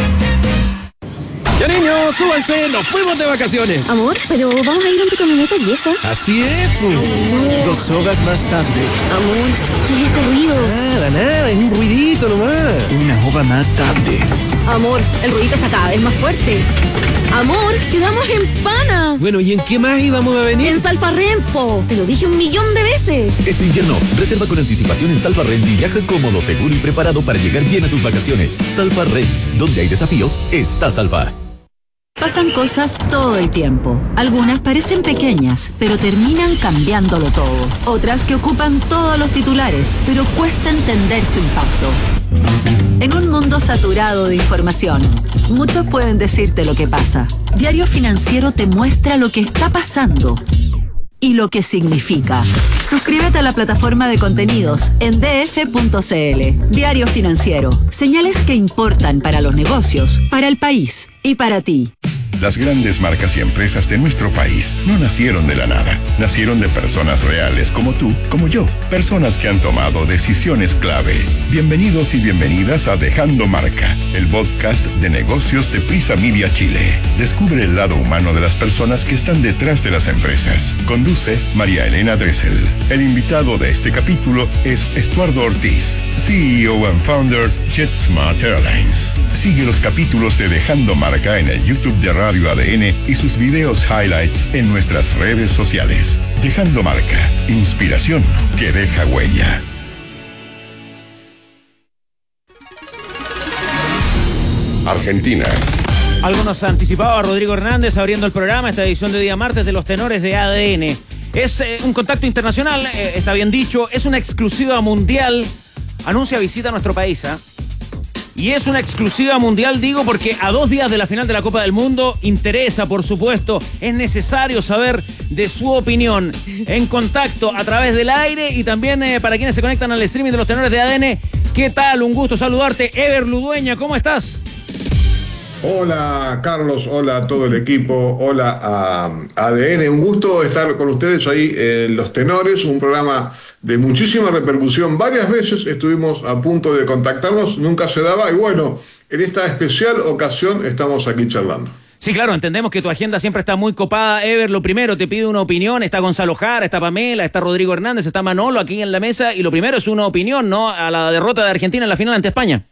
Ya niños, súbanse, nos fuimos de vacaciones. Amor, pero vamos a ir en tu camioneta vieja. Así es, pues. 2 horas más tarde. Amor, ¿qué es ese ruido? Nada, es un ruidito nomás. 1 hora más tarde. Amor, el ruidito está cada vez más fuerte. Amor, quedamos en Pana. Bueno, ¿y en qué más íbamos a venir? En Salfarrent, te lo dije 1.000.000 de veces. Este invierno, reserva con anticipación en Salfarrent y viaja cómodo, seguro y preparado para llegar bien a tus vacaciones. Salfarrent, donde hay desafíos, está Salfa. Pasan cosas todo el tiempo. Algunas parecen pequeñas, pero terminan cambiándolo todo. Otras que ocupan todos los titulares, pero cuesta entender su impacto. En un mundo saturado de información, muchos pueden decirte lo que pasa. Diario Financiero te muestra lo que está pasando y lo que significa. Suscríbete a la plataforma de contenidos en df.cl. Diario Financiero. Señales que importan para los negocios, para el país y para ti. Las grandes marcas y empresas de nuestro país no nacieron de la nada. Nacieron de personas reales como tú, como yo. Personas que han tomado decisiones clave. Bienvenidos y bienvenidas a Dejando Marca, el podcast de negocios de Prisa Media Chile. Descubre el lado humano de las personas que están detrás de las empresas. Conduce María Elena Dressel. El invitado de este capítulo es Estuardo Ortiz, CEO and founder JetSmart Airlines. Sigue los capítulos de Dejando Marca en el YouTube de Radio ADN y sus videos highlights en nuestras redes sociales. Dejando Marca, inspiración que deja huella. Argentina. Algo nos anticipaba Rodrigo Hernández abriendo el programa, esta edición de día martes de los tenores de ADN. Es un contacto internacional, está bien dicho, es una exclusiva mundial. Anuncia visita a nuestro país, ¿eh? Y es una exclusiva mundial, digo, porque a 2 días de la final de la Copa del Mundo interesa, por supuesto, es necesario saber de su opinión. En contacto a través del aire y también para quienes se conectan al streaming de los tenores de ADN. ¿Qué tal? Un gusto saludarte. Ever Ludueña, ¿cómo estás? Hola Carlos, hola a todo el equipo, hola a ADN, un gusto estar con ustedes ahí en Los Tenores, un programa de muchísima repercusión. Varias veces estuvimos a punto de contactarnos, nunca se daba y bueno, en esta especial ocasión estamos aquí charlando. Sí, claro, entendemos que tu agenda siempre está muy copada, Ever. Lo primero, te pido una opinión. Está Gonzalo Jara, está Pamela, está Rodrigo Hernández, está Manolo aquí en la mesa y lo primero es una opinión, ¿no? A la derrota de Argentina en la final ante España.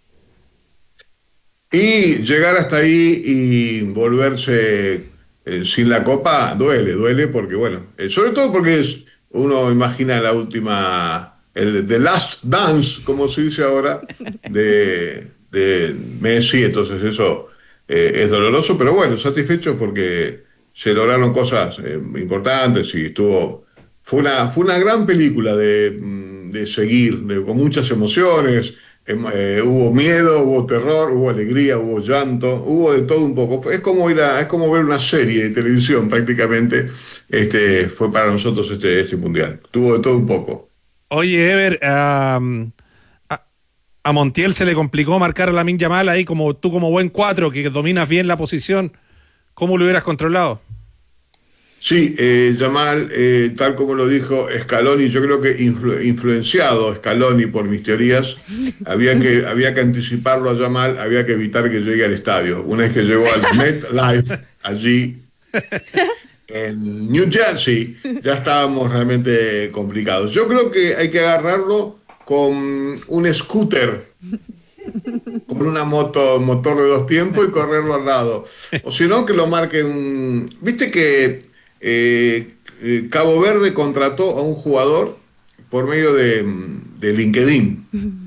Y llegar hasta ahí y volverse sin la copa duele porque bueno, sobre todo porque uno imagina la última, The Last Dance, como se dice ahora, de Messi, entonces eso es doloroso, pero bueno, satisfecho porque se lograron cosas importantes y fue una gran película de seguir, con muchas emociones. Hubo miedo, hubo terror, hubo alegría, hubo llanto, hubo de todo un poco. Es como ver una serie de televisión prácticamente. Fue para nosotros este mundial. Tuvo de todo un poco. Oye, Ever, a Montiel se le complicó marcar a Lamine Yamal ahí, como tú como buen 4 que dominas bien la posición. ¿Cómo lo hubieras controlado? Sí, Yamal, tal como lo dijo Scaloni, yo creo que influenciado Scaloni por mis teorías, había que anticiparlo a Yamal, había que evitar que llegue al estadio. Una vez que llegó al MetLife, allí en New Jersey, ya estábamos realmente complicados. Yo creo que hay que agarrarlo con un scooter con una motor de 2 tiempos y correrlo al lado. O si no, que lo marquen. Viste que Cabo Verde contrató a un jugador por medio de LinkedIn.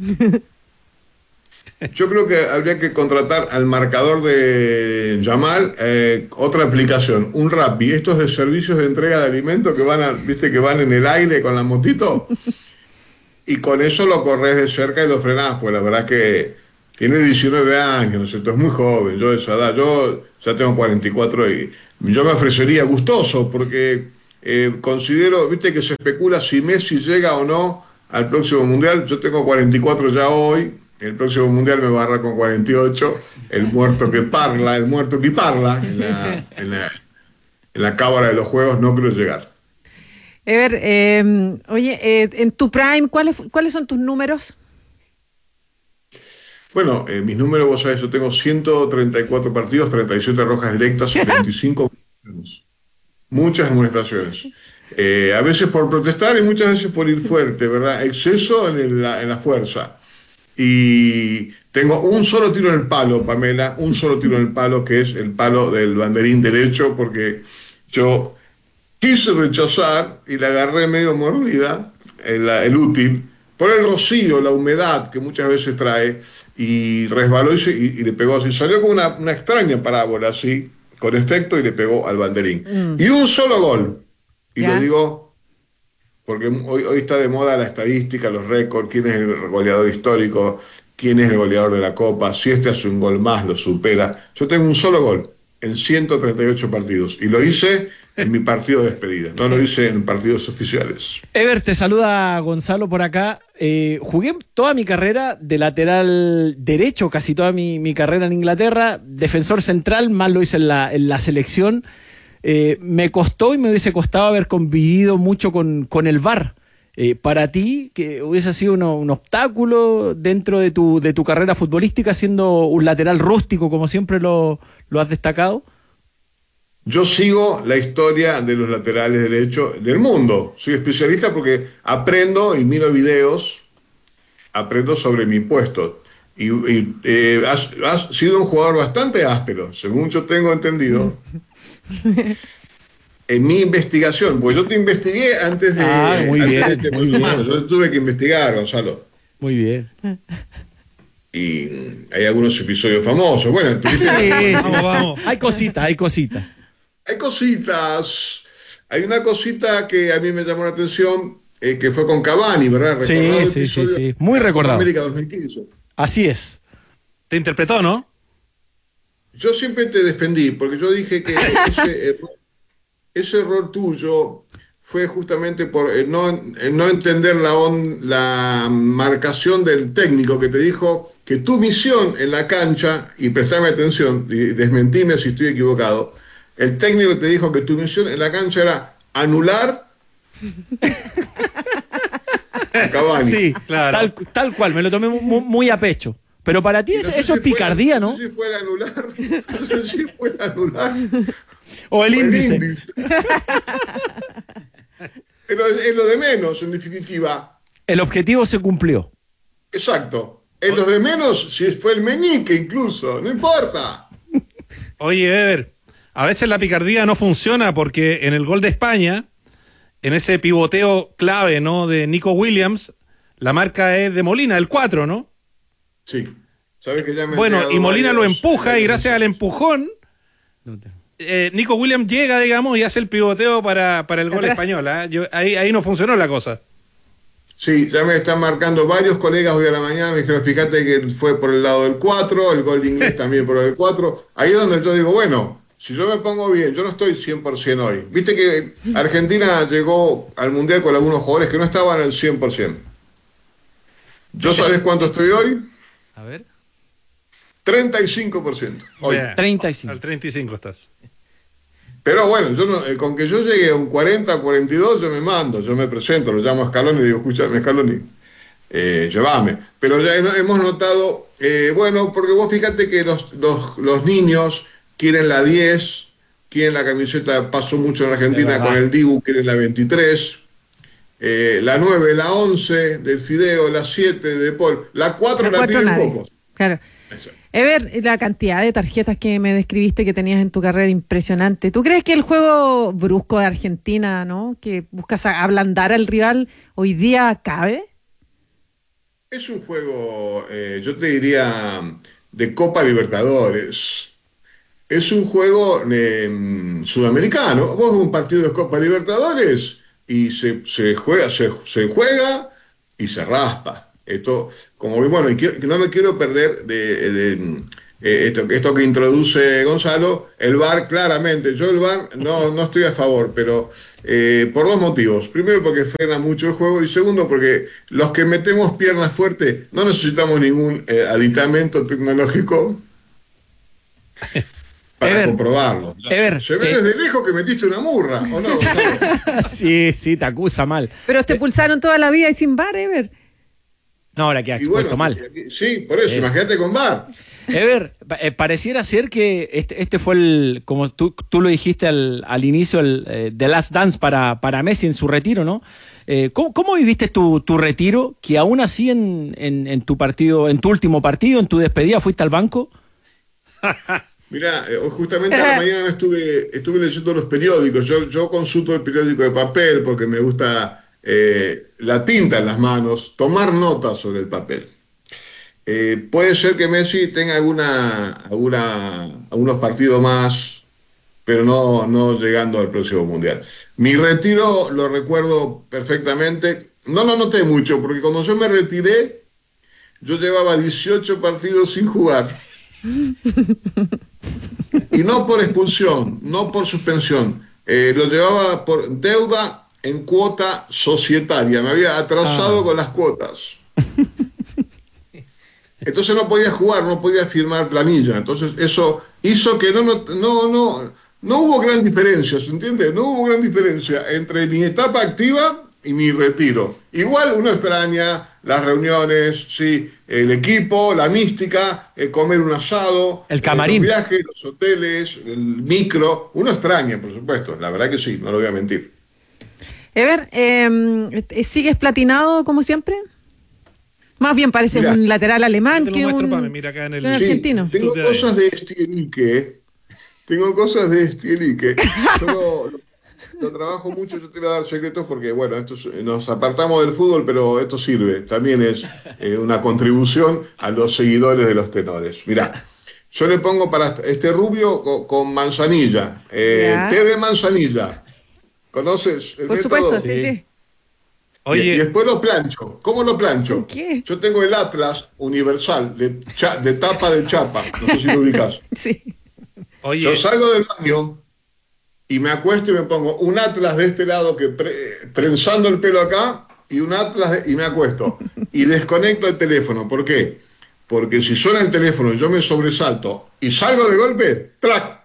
Yo creo que habría que contratar al marcador de Yamal otra aplicación, un Rappi, estos de servicios de entrega de alimentos que van en el aire con la motito, y con eso lo corres de cerca y lo frenás, pues la verdad que tiene 19 años, ¿no es cierto? Es muy joven, yo de esa edad, yo ya tengo 44 y yo me ofrecería gustoso, porque considero, viste que se especula si Messi llega o no al próximo Mundial. Yo tengo 44 ya hoy. El próximo Mundial me va a agarrar con 48, el muerto que parla en la cámara de los juegos, no creo llegar. Ever, oye, en tu prime, ¿cuáles son tus números? Bueno, mis números, vos sabés, yo tengo 134 partidos, 37 rojas directas, 25 muchas amonestaciones. A veces por protestar y muchas veces por ir fuerte, ¿verdad? Exceso en la fuerza. Y tengo un solo tiro en el palo, Pamela, un solo tiro en el palo, que es el palo del banderín derecho, porque yo quise rechazar y le agarré medio mordida, el útil, por el rocío, la humedad que muchas veces trae, y resbaló y le pegó así. Salió con una extraña parábola así, con efecto, y le pegó al banderín. Y un solo gol. Y lo digo porque hoy está de moda la estadística, los récords, quién es el goleador histórico, quién es el goleador de la Copa, si este hace un gol más, lo supera. Yo tengo un solo gol en 138 partidos y lo hice en mi partido de despedida, no lo hice en partidos oficiales. Ever, te saluda Gonzalo por acá. Jugué toda mi carrera de lateral derecho, casi toda mi carrera en Inglaterra, defensor central, más lo hice en la selección. Me costó y me hubiese costado haber convivido mucho con el VAR. Para ti, que hubiese sido un obstáculo dentro de tu carrera futbolística, siendo un lateral rústico, como siempre lo has destacado. Yo sigo la historia de los laterales derechos del mundo. Soy especialista porque aprendo y miro videos, aprendo sobre mi puesto. Y has sido un jugador bastante áspero, según yo tengo entendido. En mi investigación, pues yo te investigué antes de... muy bien. Yo tuve que investigar, Gonzalo. Muy bien. Y hay algunos episodios famosos. Bueno, vamos. Hay cositas. Hay cositas. Hay una cosita que a mí me llamó la atención, que fue con Cavani, ¿verdad? Sí. Muy recordado. América 2015. Así es. Te interpretó, ¿no? Yo siempre te defendí, porque yo dije que ese error tuyo fue justamente por no entender la marcación del técnico que te dijo que tu misión en la cancha, y prestame atención, y desmentime si estoy equivocado, el técnico te dijo que tu misión en la cancha era anular a Cavani. Sí, claro. Tal cual, me lo tomé muy a pecho. Pero para ti eso es picardía, ¿no? No sé si fue el anular. O el índice. Pero es lo de menos, en definitiva. El objetivo se cumplió. Exacto. Es lo de menos si fue el meñique incluso, no importa. Oye, Ever, a veces la picardía no funciona porque en el gol de España, en ese pivoteo clave, ¿no?, de Nico Williams, la marca es de Molina, el 4, ¿no? Sí. ¿Sabes que ya me y Molina lo empuja y gracias al empujón Nico Williams llega, digamos, y hace el pivoteo para el gol español. Ahí no funcionó la cosa. Sí, ya me están marcando varios colegas hoy a la mañana, me dijeron, fíjate que fue por el lado del 4, el gol de inglés también por el 4. Ahí es donde yo digo, bueno, si yo me pongo bien, yo no estoy 100% hoy. Viste que Argentina llegó al Mundial con algunos jugadores que no estaban al 100%. ¿Yo sabes cuánto estoy hoy? A ver. 35%. Hoy. 35. Al 35 estás. Pero bueno, con que yo llegue a un 40, 42, yo me mando, yo me presento, lo llamo a Scaloni y digo, escúchame, Scaloni, llévame. Pero ya hemos notado, porque vos fíjate que los niños quieren la 10, quieren la camiseta, pasó mucho en Argentina con el Dibu, quieren la 23, la 9, la 11 del Fideo, la 7 de Paul, la 4 la piden pocos. Claro. Eso. Ever, la cantidad de tarjetas que me describiste que tenías en tu carrera, impresionante. ¿Tú crees que el juego brusco de Argentina, ¿no? Que buscas ablandar al rival, hoy día cabe? Es un juego, yo te diría, de Copa Libertadores. Es un juego sudamericano. Vos un partido de Copa Libertadores y se juega y se raspa. Esto, como bueno, y no me quiero perder de esto que introduce Gonzalo, el VAR, claramente. Yo el VAR no estoy a favor, pero por dos motivos. Primero, porque frena mucho el juego, y segundo, porque los que metemos piernas fuertes no necesitamos ningún aditamento tecnológico para comprobarlo. Se ve desde lejos que metiste una murra, ¿o no? Sí, te acusa mal. Pero te pulsaron toda la vida y sin VAR, Ever. No, ahora queda expuesto mal. Sí, por eso, imagínate con VAR. Ever, pareciera ser que este fue como tú lo dijiste al inicio, The Last Dance para Messi en su retiro, ¿no? ¿Cómo viviste tu retiro? Que aún así en tu partido, en tu último partido, en tu despedida, fuiste al banco. Mirá, justamente a la mañana estuve leyendo los periódicos. Yo consulto el periódico de papel porque me gusta la tinta en las manos, tomar notas sobre el papel. Puede ser que Messi tenga algunos partidos más, pero no llegando al próximo Mundial. Mi retiro lo recuerdo perfectamente. No lo noté mucho, porque cuando yo me retiré, yo llevaba 18 partidos sin jugar. Y no por expulsión, no por suspensión. Lo llevaba por deuda en cuota societaria. Me había atrasado con las cuotas. Entonces no podía jugar, no podía firmar planilla. Entonces eso hizo que no hubo gran diferencia, ¿se entiende? No hubo gran diferencia entre mi etapa activa y mi retiro. Igual uno extraña las reuniones, sí, el equipo, la mística, comer un asado, el camarín, los viajes, los hoteles, el micro. Uno extraña, por supuesto, la verdad que sí, no lo voy a mentir. Ever, ¿sigues platinado como siempre? Más bien parece un lateral alemán que un argentino. Sí, tengo cosas de Stielique. Yo lo trabajo mucho, yo te voy a dar secretos porque, bueno, nos apartamos del fútbol, pero esto sirve. También es una contribución a los seguidores de los tenores. Mirá, yo le pongo para este rubio con manzanilla, té de manzanilla. ¿Conoces el Por método? Supuesto, sí. Oye. Y después lo plancho. ¿Cómo lo plancho? ¿Qué? Yo tengo el Atlas Universal de tapa de chapa. No sé si lo ubicás. Sí. Oye. Yo salgo del baño y me acuesto y me pongo un Atlas de este lado prensando el pelo acá y un Atlas y me acuesto. Y desconecto el teléfono. ¿Por qué? Porque si suena el teléfono y yo me sobresalto y salgo de golpe, ¡trac!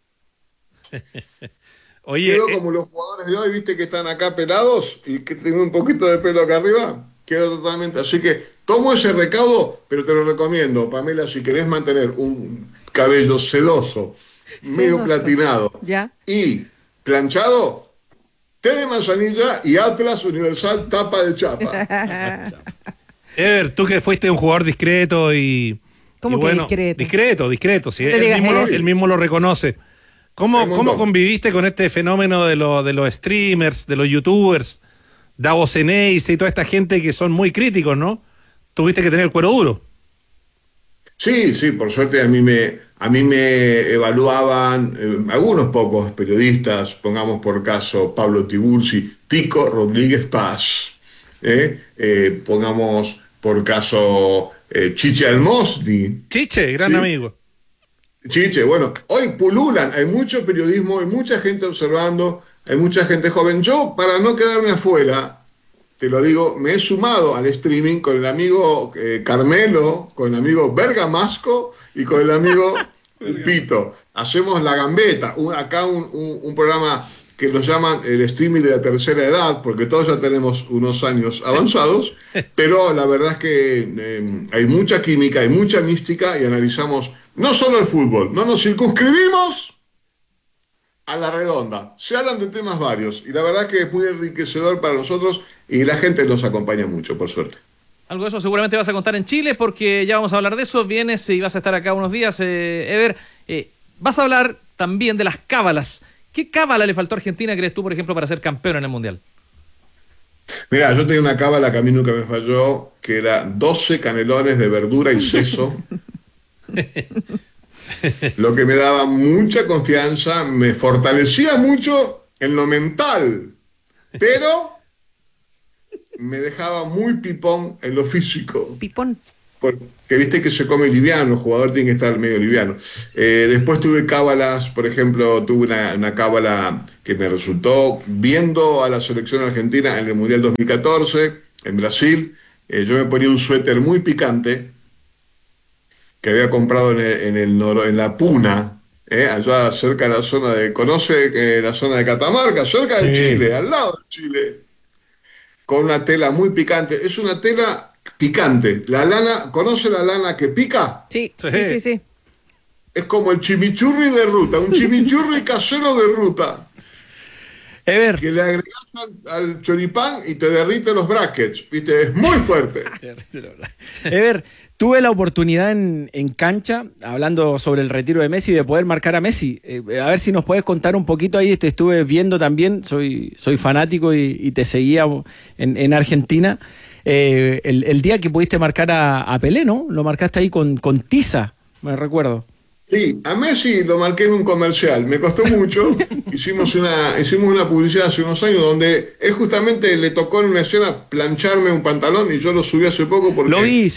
Oye, quedo como los jugadores de hoy, viste, que están acá pelados y que tienen un poquito de pelo acá arriba. Quedo totalmente. Así que tomo ese recaudo, pero te lo recomiendo, Pamela, si querés mantener un cabello sedoso, medio platinado y planchado, té de manzanilla y Atlas Universal tapa de chapa. Ever, tú que fuiste un jugador discreto y... ¿Cómo que discreto? Discreto, sí. Él mismo lo reconoce. ¿Cómo conviviste con este fenómeno de los streamers, de los youtubers, Davos Eneis y toda esta gente que son muy críticos, ¿no? Tuviste que tener el cuero duro. Sí, por suerte a mí me evaluaban algunos pocos periodistas, pongamos por caso Pablo Tiburci, Tico Rodríguez Paz, pongamos por caso Chiche Almosni. Chiche, gran amigo. Chiche, bueno, hoy pululan, hay mucho periodismo, hay mucha gente observando, hay mucha gente joven. Yo, para no quedarme afuera, te lo digo, me he sumado al streaming con el amigo Carmelo, con el amigo Bergamasco y con el amigo Pito. Hacemos La Gambeta, acá un programa que lo llaman el streaming de la tercera edad, porque todos ya tenemos unos años avanzados, pero la verdad es que hay mucha química, hay mucha mística y analizamos no solo el fútbol, no nos circunscribimos a la redonda, se hablan de temas varios y la verdad que es muy enriquecedor para nosotros y la gente nos acompaña mucho, por suerte. Algo de eso seguramente vas a contar en Chile, porque ya vamos a hablar de eso. Vienes y vas a estar acá unos días, Ever. Vas a hablar también de las cábalas. ¿Qué cábala le faltó a Argentina, crees tú, por ejemplo, para ser campeón en el Mundial? Mira, yo tenía una cábala que a mí nunca me falló, que era 12 canelones de verdura y seso. Lo que me daba mucha confianza, me fortalecía mucho en lo mental, pero me dejaba muy pipón en lo físico. Pipón. Porque viste que se come liviano, el jugador tiene que estar medio liviano. Después tuve cábalas, por ejemplo, tuve una cábala que me resultó viendo a la selección argentina en el Mundial 2014, en Brasil. Yo me ponía un suéter muy picante que había comprado en la Puna, allá cerca de la zona de... ¿Conoce la zona de Catamarca? Cerca de Chile, al lado de Chile. Con una tela muy picante. Es una tela picante. La lana, ¿conoce la lana que pica? Sí. Es como el chimichurri de ruta, un chimichurri casero de ruta. Ever. Que le agregas al choripán y te derrite los brackets, ¿viste? Es muy fuerte. Ever, tuve la oportunidad en cancha, hablando sobre el retiro de Messi, de poder marcar a Messi. A ver si nos puedes contar un poquito ahí. Te estuve viendo también, soy fanático y te seguía en Argentina. El día que pudiste marcar a Pelé, ¿no? Lo marcaste ahí con tiza, me recuerdo. Sí, a Messi lo marqué en un comercial, me costó mucho. Hicimos una publicidad hace unos años donde él justamente le tocó en una escena plancharme un pantalón y yo lo subí hace poco porque... Lo vi.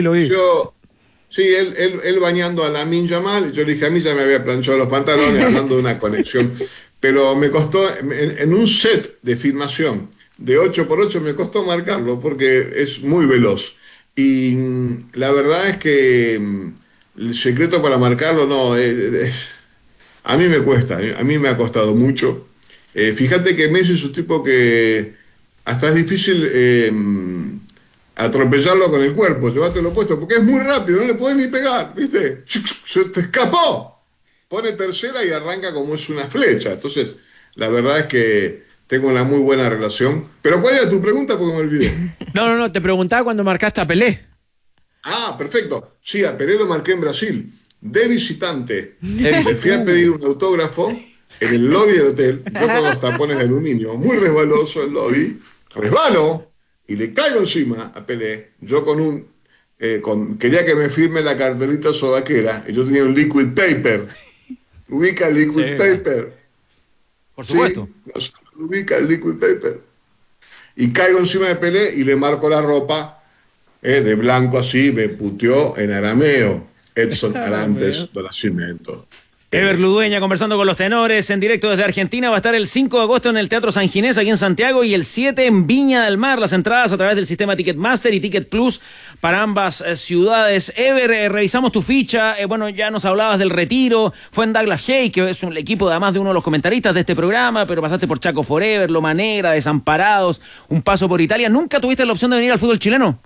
Él bañando a Lamine Yamal, yo le dije, a mí ya me había planchado los pantalones hablando de una conexión, pero me costó, en un set de filmación de 8x8 me costó marcarlo porque es muy veloz. Y la verdad es que el secreto para marcarlo, no, a mí me cuesta, a mí me ha costado mucho. Fíjate que Messi es un tipo que hasta es difícil atropellarlo con el cuerpo, llevártelo puesto, porque es muy rápido, no le podés ni pegar, ¿viste? Se te escapó. Pone tercera y arranca como es una flecha. Entonces, la verdad es que tengo una muy buena relación. Pero ¿cuál era tu pregunta? Porque me olvidé. No, te preguntaba cuando marcaste a Pelé. Ah, perfecto. Sí, a Pelé lo marqué en Brasil, de visitante. Le fui a pedir un autógrafo en el lobby del hotel, yo con los tapones de aluminio, muy resbaloso el lobby, resbalo y le caigo encima a Pelé. Yo quería que me firme la carterita sobaquera y yo tenía un liquid paper. ¿Ubica el liquid paper? Por supuesto. Sí, ubica el liquid paper. Y caigo encima de Pelé y le marco la ropa. De blanco así, me puteó en arameo Edson Arantes do Nascimento. Ever Ludueña conversando con los tenores en directo desde Argentina. Va a estar el 5 de agosto en el Teatro San Ginés aquí en Santiago y el 7 en Viña del Mar. Las entradas a través del sistema Ticketmaster y Ticket Plus para ambas ciudades. Ever, revisamos tu ficha. Bueno, ya nos hablabas del retiro. Fue en Douglas Haig, que es un equipo además de uno de los comentaristas de este programa, pero pasaste por Chaco Forever, Loma Negra, Desamparados, un paso por Italia. ¿Nunca tuviste la opción de venir al fútbol chileno?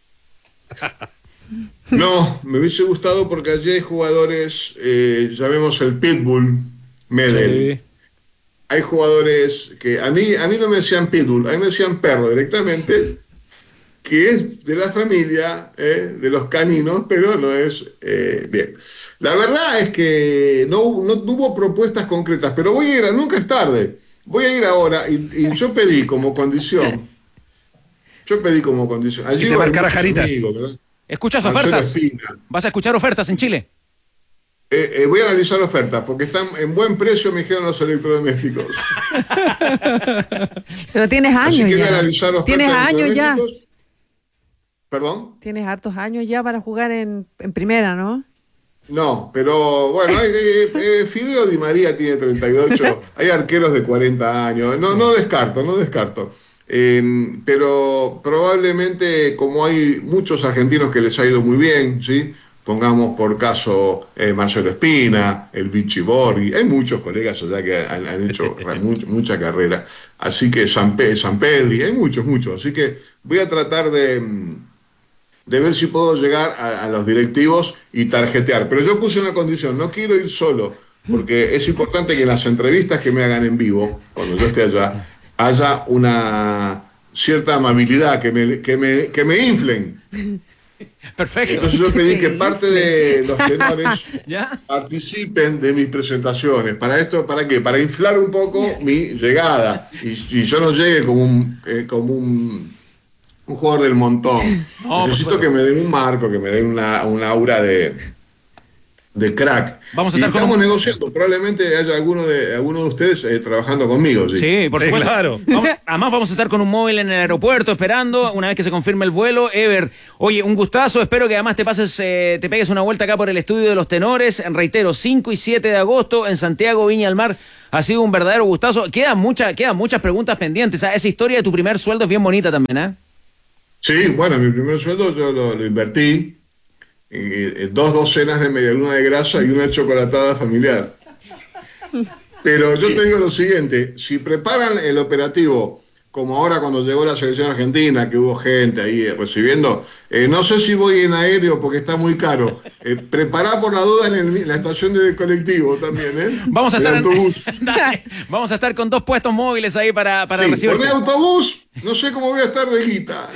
No, me hubiese gustado porque allí hay jugadores, llamemos el Pitbull, Medel. Sí. Hay jugadores que a mí no me decían Pitbull, a mí me decían perro directamente, que es de la familia de los caninos, pero no es bien. La verdad es que no hubo propuestas concretas, pero voy a ir, nunca es tarde, voy a ir ahora y yo pedí como condición. Allí te marcara Jarita. ¿Escuchas ofertas? ¿Vas a escuchar ofertas en Chile? Voy a analizar ofertas, porque están en buen precio, me dijeron los electrodomésticos. Pero tienes años ya. ¿Tienes años ya? ¿Perdón? Tienes hartos años ya para jugar en primera, ¿no? No, pero bueno, Fideo Di María tiene 38, hay arqueros de 40 años, no descarto. Pero probablemente, como hay muchos argentinos que les ha ido muy bien, ¿sí? Pongamos por caso Marcelo Espina, el Vichy Borghi, hay muchos colegas allá que han hecho mucha carrera, así que San Pedri, hay muchos, así que voy a tratar de ver si puedo llegar a los directivos y tarjetear, pero yo puse una condición, no quiero ir solo, porque es importante que en las entrevistas que me hagan en vivo, cuando yo esté allá, haya una cierta amabilidad, que me inflen, Perfecto. Entonces yo pedí que parte de los tenores ¿Ya? participen de mis presentaciones. ¿Para esto? ¿Para qué? Para inflar un poco mi llegada. Y yo no llegue como un jugador del montón. No, necesito que me den un marco, que me den una aura de crack. Vamos a estar estamos negociando. Probablemente haya alguno de ustedes trabajando conmigo. Sí, por supuesto. Claro. Además vamos a estar con un móvil en el aeropuerto esperando una vez que se confirme el vuelo. Ever, oye, un gustazo. Espero que además te pegues una vuelta acá por el estudio de los tenores. Reitero, 5 y 7 de agosto en Santiago, Viña del Mar. Ha sido un verdadero gustazo. Quedan muchas preguntas pendientes. Esa historia de tu primer sueldo es bien bonita también, ¿eh? Sí, bueno, mi primer sueldo yo lo invertí. 2 docenas de medialuna de grasa y una chocolatada familiar. Pero yo te digo lo siguiente, si preparan el operativo, como ahora cuando llegó la selección argentina, que hubo gente ahí recibiendo, no sé si voy en aéreo porque está muy caro. Prepará por la duda en la estación de colectivo también, ¿eh? Vamos a estar autobús. Vamos a estar con 2 puestos móviles ahí para Sí, recibir. poné autobús, no sé cómo voy a estar de guita,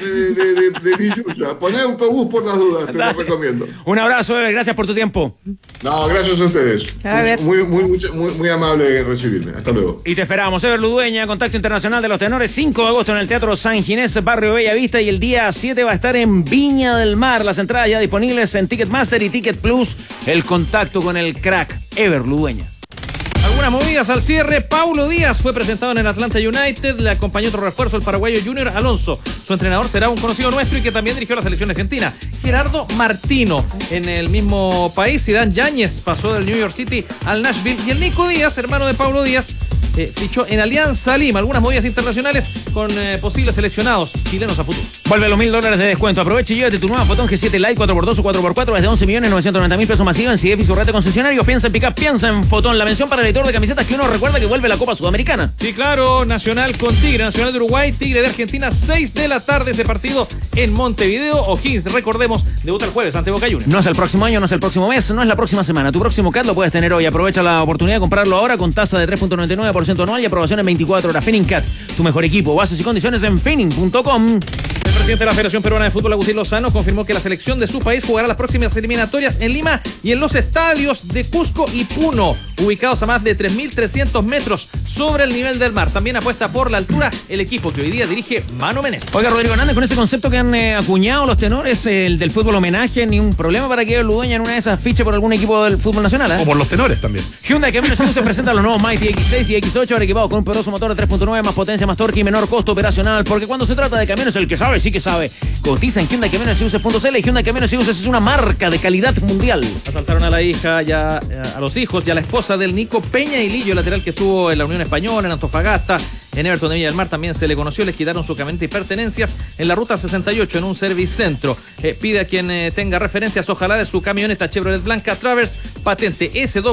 de billulla. Poné autobús por las dudas, te lo recomiendo. Un abrazo, Ever, gracias por tu tiempo. No, gracias a ustedes. A ver. Muy amable recibirme. Hasta luego. Y te esperamos, Ever Ludueña, Contacto Internacional de los Tenores, 5 de agosto en el Teatro San Ginés, Barrio Bella Vista, y el día 7 va a estar en Viña del Mar. Las entradas ya disponibles en Ticketmaster y Ticket Plus. El contacto con el crack, Ever Ludueña. Algunas movidas al cierre. Paulo Díaz fue presentado en el Atlanta United. Le acompañó otro refuerzo, el paraguayo Junior Alonso. Su entrenador será un conocido nuestro y que también dirigió la selección argentina, Gerardo Martino. En el mismo país, Zidane Yáñez pasó del New York City al Nashville. Y el Nico Díaz, hermano de Paulo Díaz, fichó en Alianza Lima. Algunas movidas internacionales con posibles seleccionados chilenos a futuro. Vuelve los $1,000 de descuento. Aprovecha y llévate tu nueva Fotón G7 Lite 4x2 o 4x4 desde 11.990.000 pesos masiva en CIEF y su red de concesionarios. Piensa en pick-up, piensa en Fotón. La mención para el editor de camisetas que uno recuerda que vuelve la Copa Sudamericana. Sí, claro. Nacional con Tigre, Nacional de Uruguay, Tigre de Argentina, 6 de la tarde ese partido en Montevideo. O'Higgins, recordemos, debuta el jueves ante Boca Juniors. No es el próximo año, no es el próximo mes, no es la próxima semana. Tu próximo CAT lo puedes tener hoy. Aprovecha la oportunidad de comprarlo ahora con tasa de 3.99% anual y aprobación en 24 horas. FiningCat, tu mejor equipo. Bases y condiciones en finning.com. El presidente de la Federación Peruana de Fútbol, Agustín Lozano, confirmó que la selección de su país jugará las próximas eliminatorias en Lima y en los estadios de Cusco y Puno, ubicados a más de 3.300 metros sobre el nivel del mar. También apuesta por la altura el equipo que hoy día dirige Mano Menezes. Oiga, Rodrigo Hernández, con ese concepto que han acuñado los tenores, el del fútbol homenaje, ni un problema para que Ludueña en una de esas fiche por algún equipo del fútbol nacional, ¿eh? O por los tenores también. Hyundai Camino se presenta los nuevos Mighty X6 y X8, ahora equipados con un poderoso motor de 3.9, más potencia, más torque y menor costo operacional, porque cuando se trata de camiones, el que sabe, sí que sabe. Cotiza en Hyundai Camiones y Buses.cl y Hyundai Camiones y Buses es una marca de calidad mundial. Asaltaron a la hija, ya a los hijos y a la esposa del Nico Peña y Lillo, lateral que estuvo en la Unión Española, en Antofagasta, en Everton de Viña del Mar también se le conoció. Les quitaron su camioneta y pertenencias en la ruta 68 en un service centro. Pide a quien tenga referencias, ojalá, de su camioneta Chevrolet blanca Traverse, patente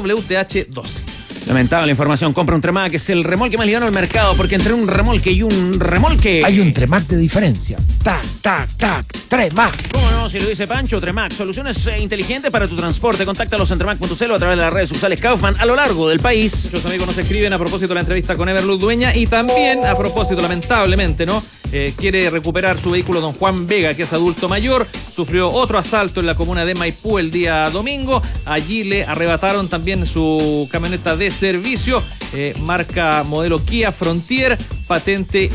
SWTH12. Lamentable información. Compra un Tremac, es el remolque más liviano del mercado, porque entre un remolque y un remolque hay un Tremac de diferencia. Tac, tac, tac, Tremac. ¿Cómo no? Si lo dice Pancho, Tremac. Soluciones inteligentes para tu transporte. Contáctalos en tremac.cl o a través de las redes sociales Kaufman a lo largo del país. Muchos amigos nos escriben a propósito de la entrevista con Ever Ludueña y también a propósito, lamentablemente, ¿no? Quiere recuperar su vehículo don Juan Vega, que es adulto mayor. Sufrió otro asalto en la comuna de Maipú el día domingo. Allí le arrebataron también su camioneta de servicio, marca modelo Kia Frontier, patente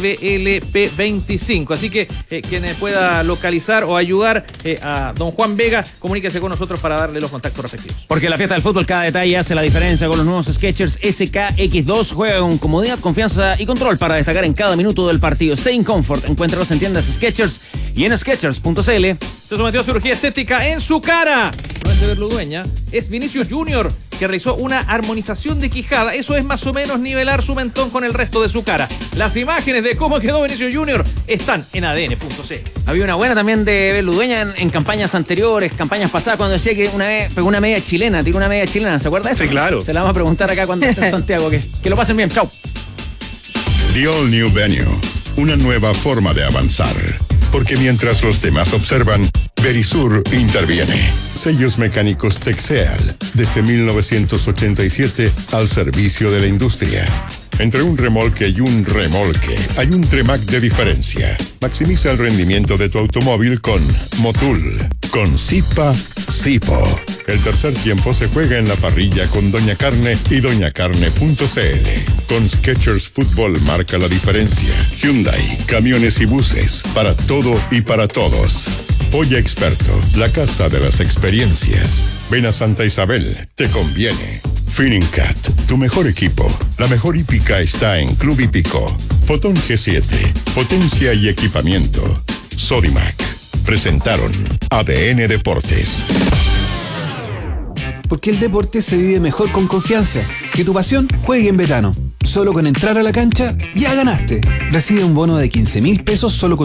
SBLP25. Así que quien pueda localizar o ayudar a don Juan Vega, comuníquese con nosotros para darle los contactos respectivos. Porque en la fiesta del fútbol cada detalle hace la diferencia. Con los nuevos Skechers SKX2 juega con comodidad, confianza y control para destacar en cada minuto del partido. Stay in comfort. Encuéntralos en tiendas Skechers y en Skechers.cl. Se sometió a cirugía estética en su cara. No es Ever Ludueña, es Vinicius Junior, que realizó una armonización de quijada. Eso es más o menos nivelar su mentón con el resto de su cara. Las imágenes de cómo quedó Vinicius Junior están en ADN.c. Había una buena también de Ever Ludueña en campañas anteriores, campañas pasadas, cuando decía que una vez pegó una media chilena, tiró una media chilena. ¿Se acuerda de eso? Sí, claro. Se la vamos a preguntar acá cuando esté en Santiago. Que lo pasen bien. Chau. The All New Venue. Una nueva forma de avanzar. Porque mientras los demás observan, Verisur interviene. Sellos mecánicos Texeal, desde 1987 al servicio de la industria. Entre un remolque y un remolque hay un Tremac de diferencia. Maximiza el rendimiento de tu automóvil con Motul. Con Sipo. El tercer tiempo se juega en la parrilla con Doña Carne y doñacarne.cl. Con Skechers Fútbol marca la diferencia. Hyundai, camiones y buses, para todo y para todos. Polla Experto, la casa de las experiencias. Ven a Santa Isabel, te conviene. Finincat, tu mejor equipo. La mejor hípica está en Club Hípico. Fotón G7, potencia y equipamiento. Sodimac, presentaron ADN Deportes. Porque el deporte se vive mejor con confianza. Que tu pasión juegue en Betano. Solo con entrar a la cancha, ya ganaste. Recibe un bono de 15.000 pesos solo con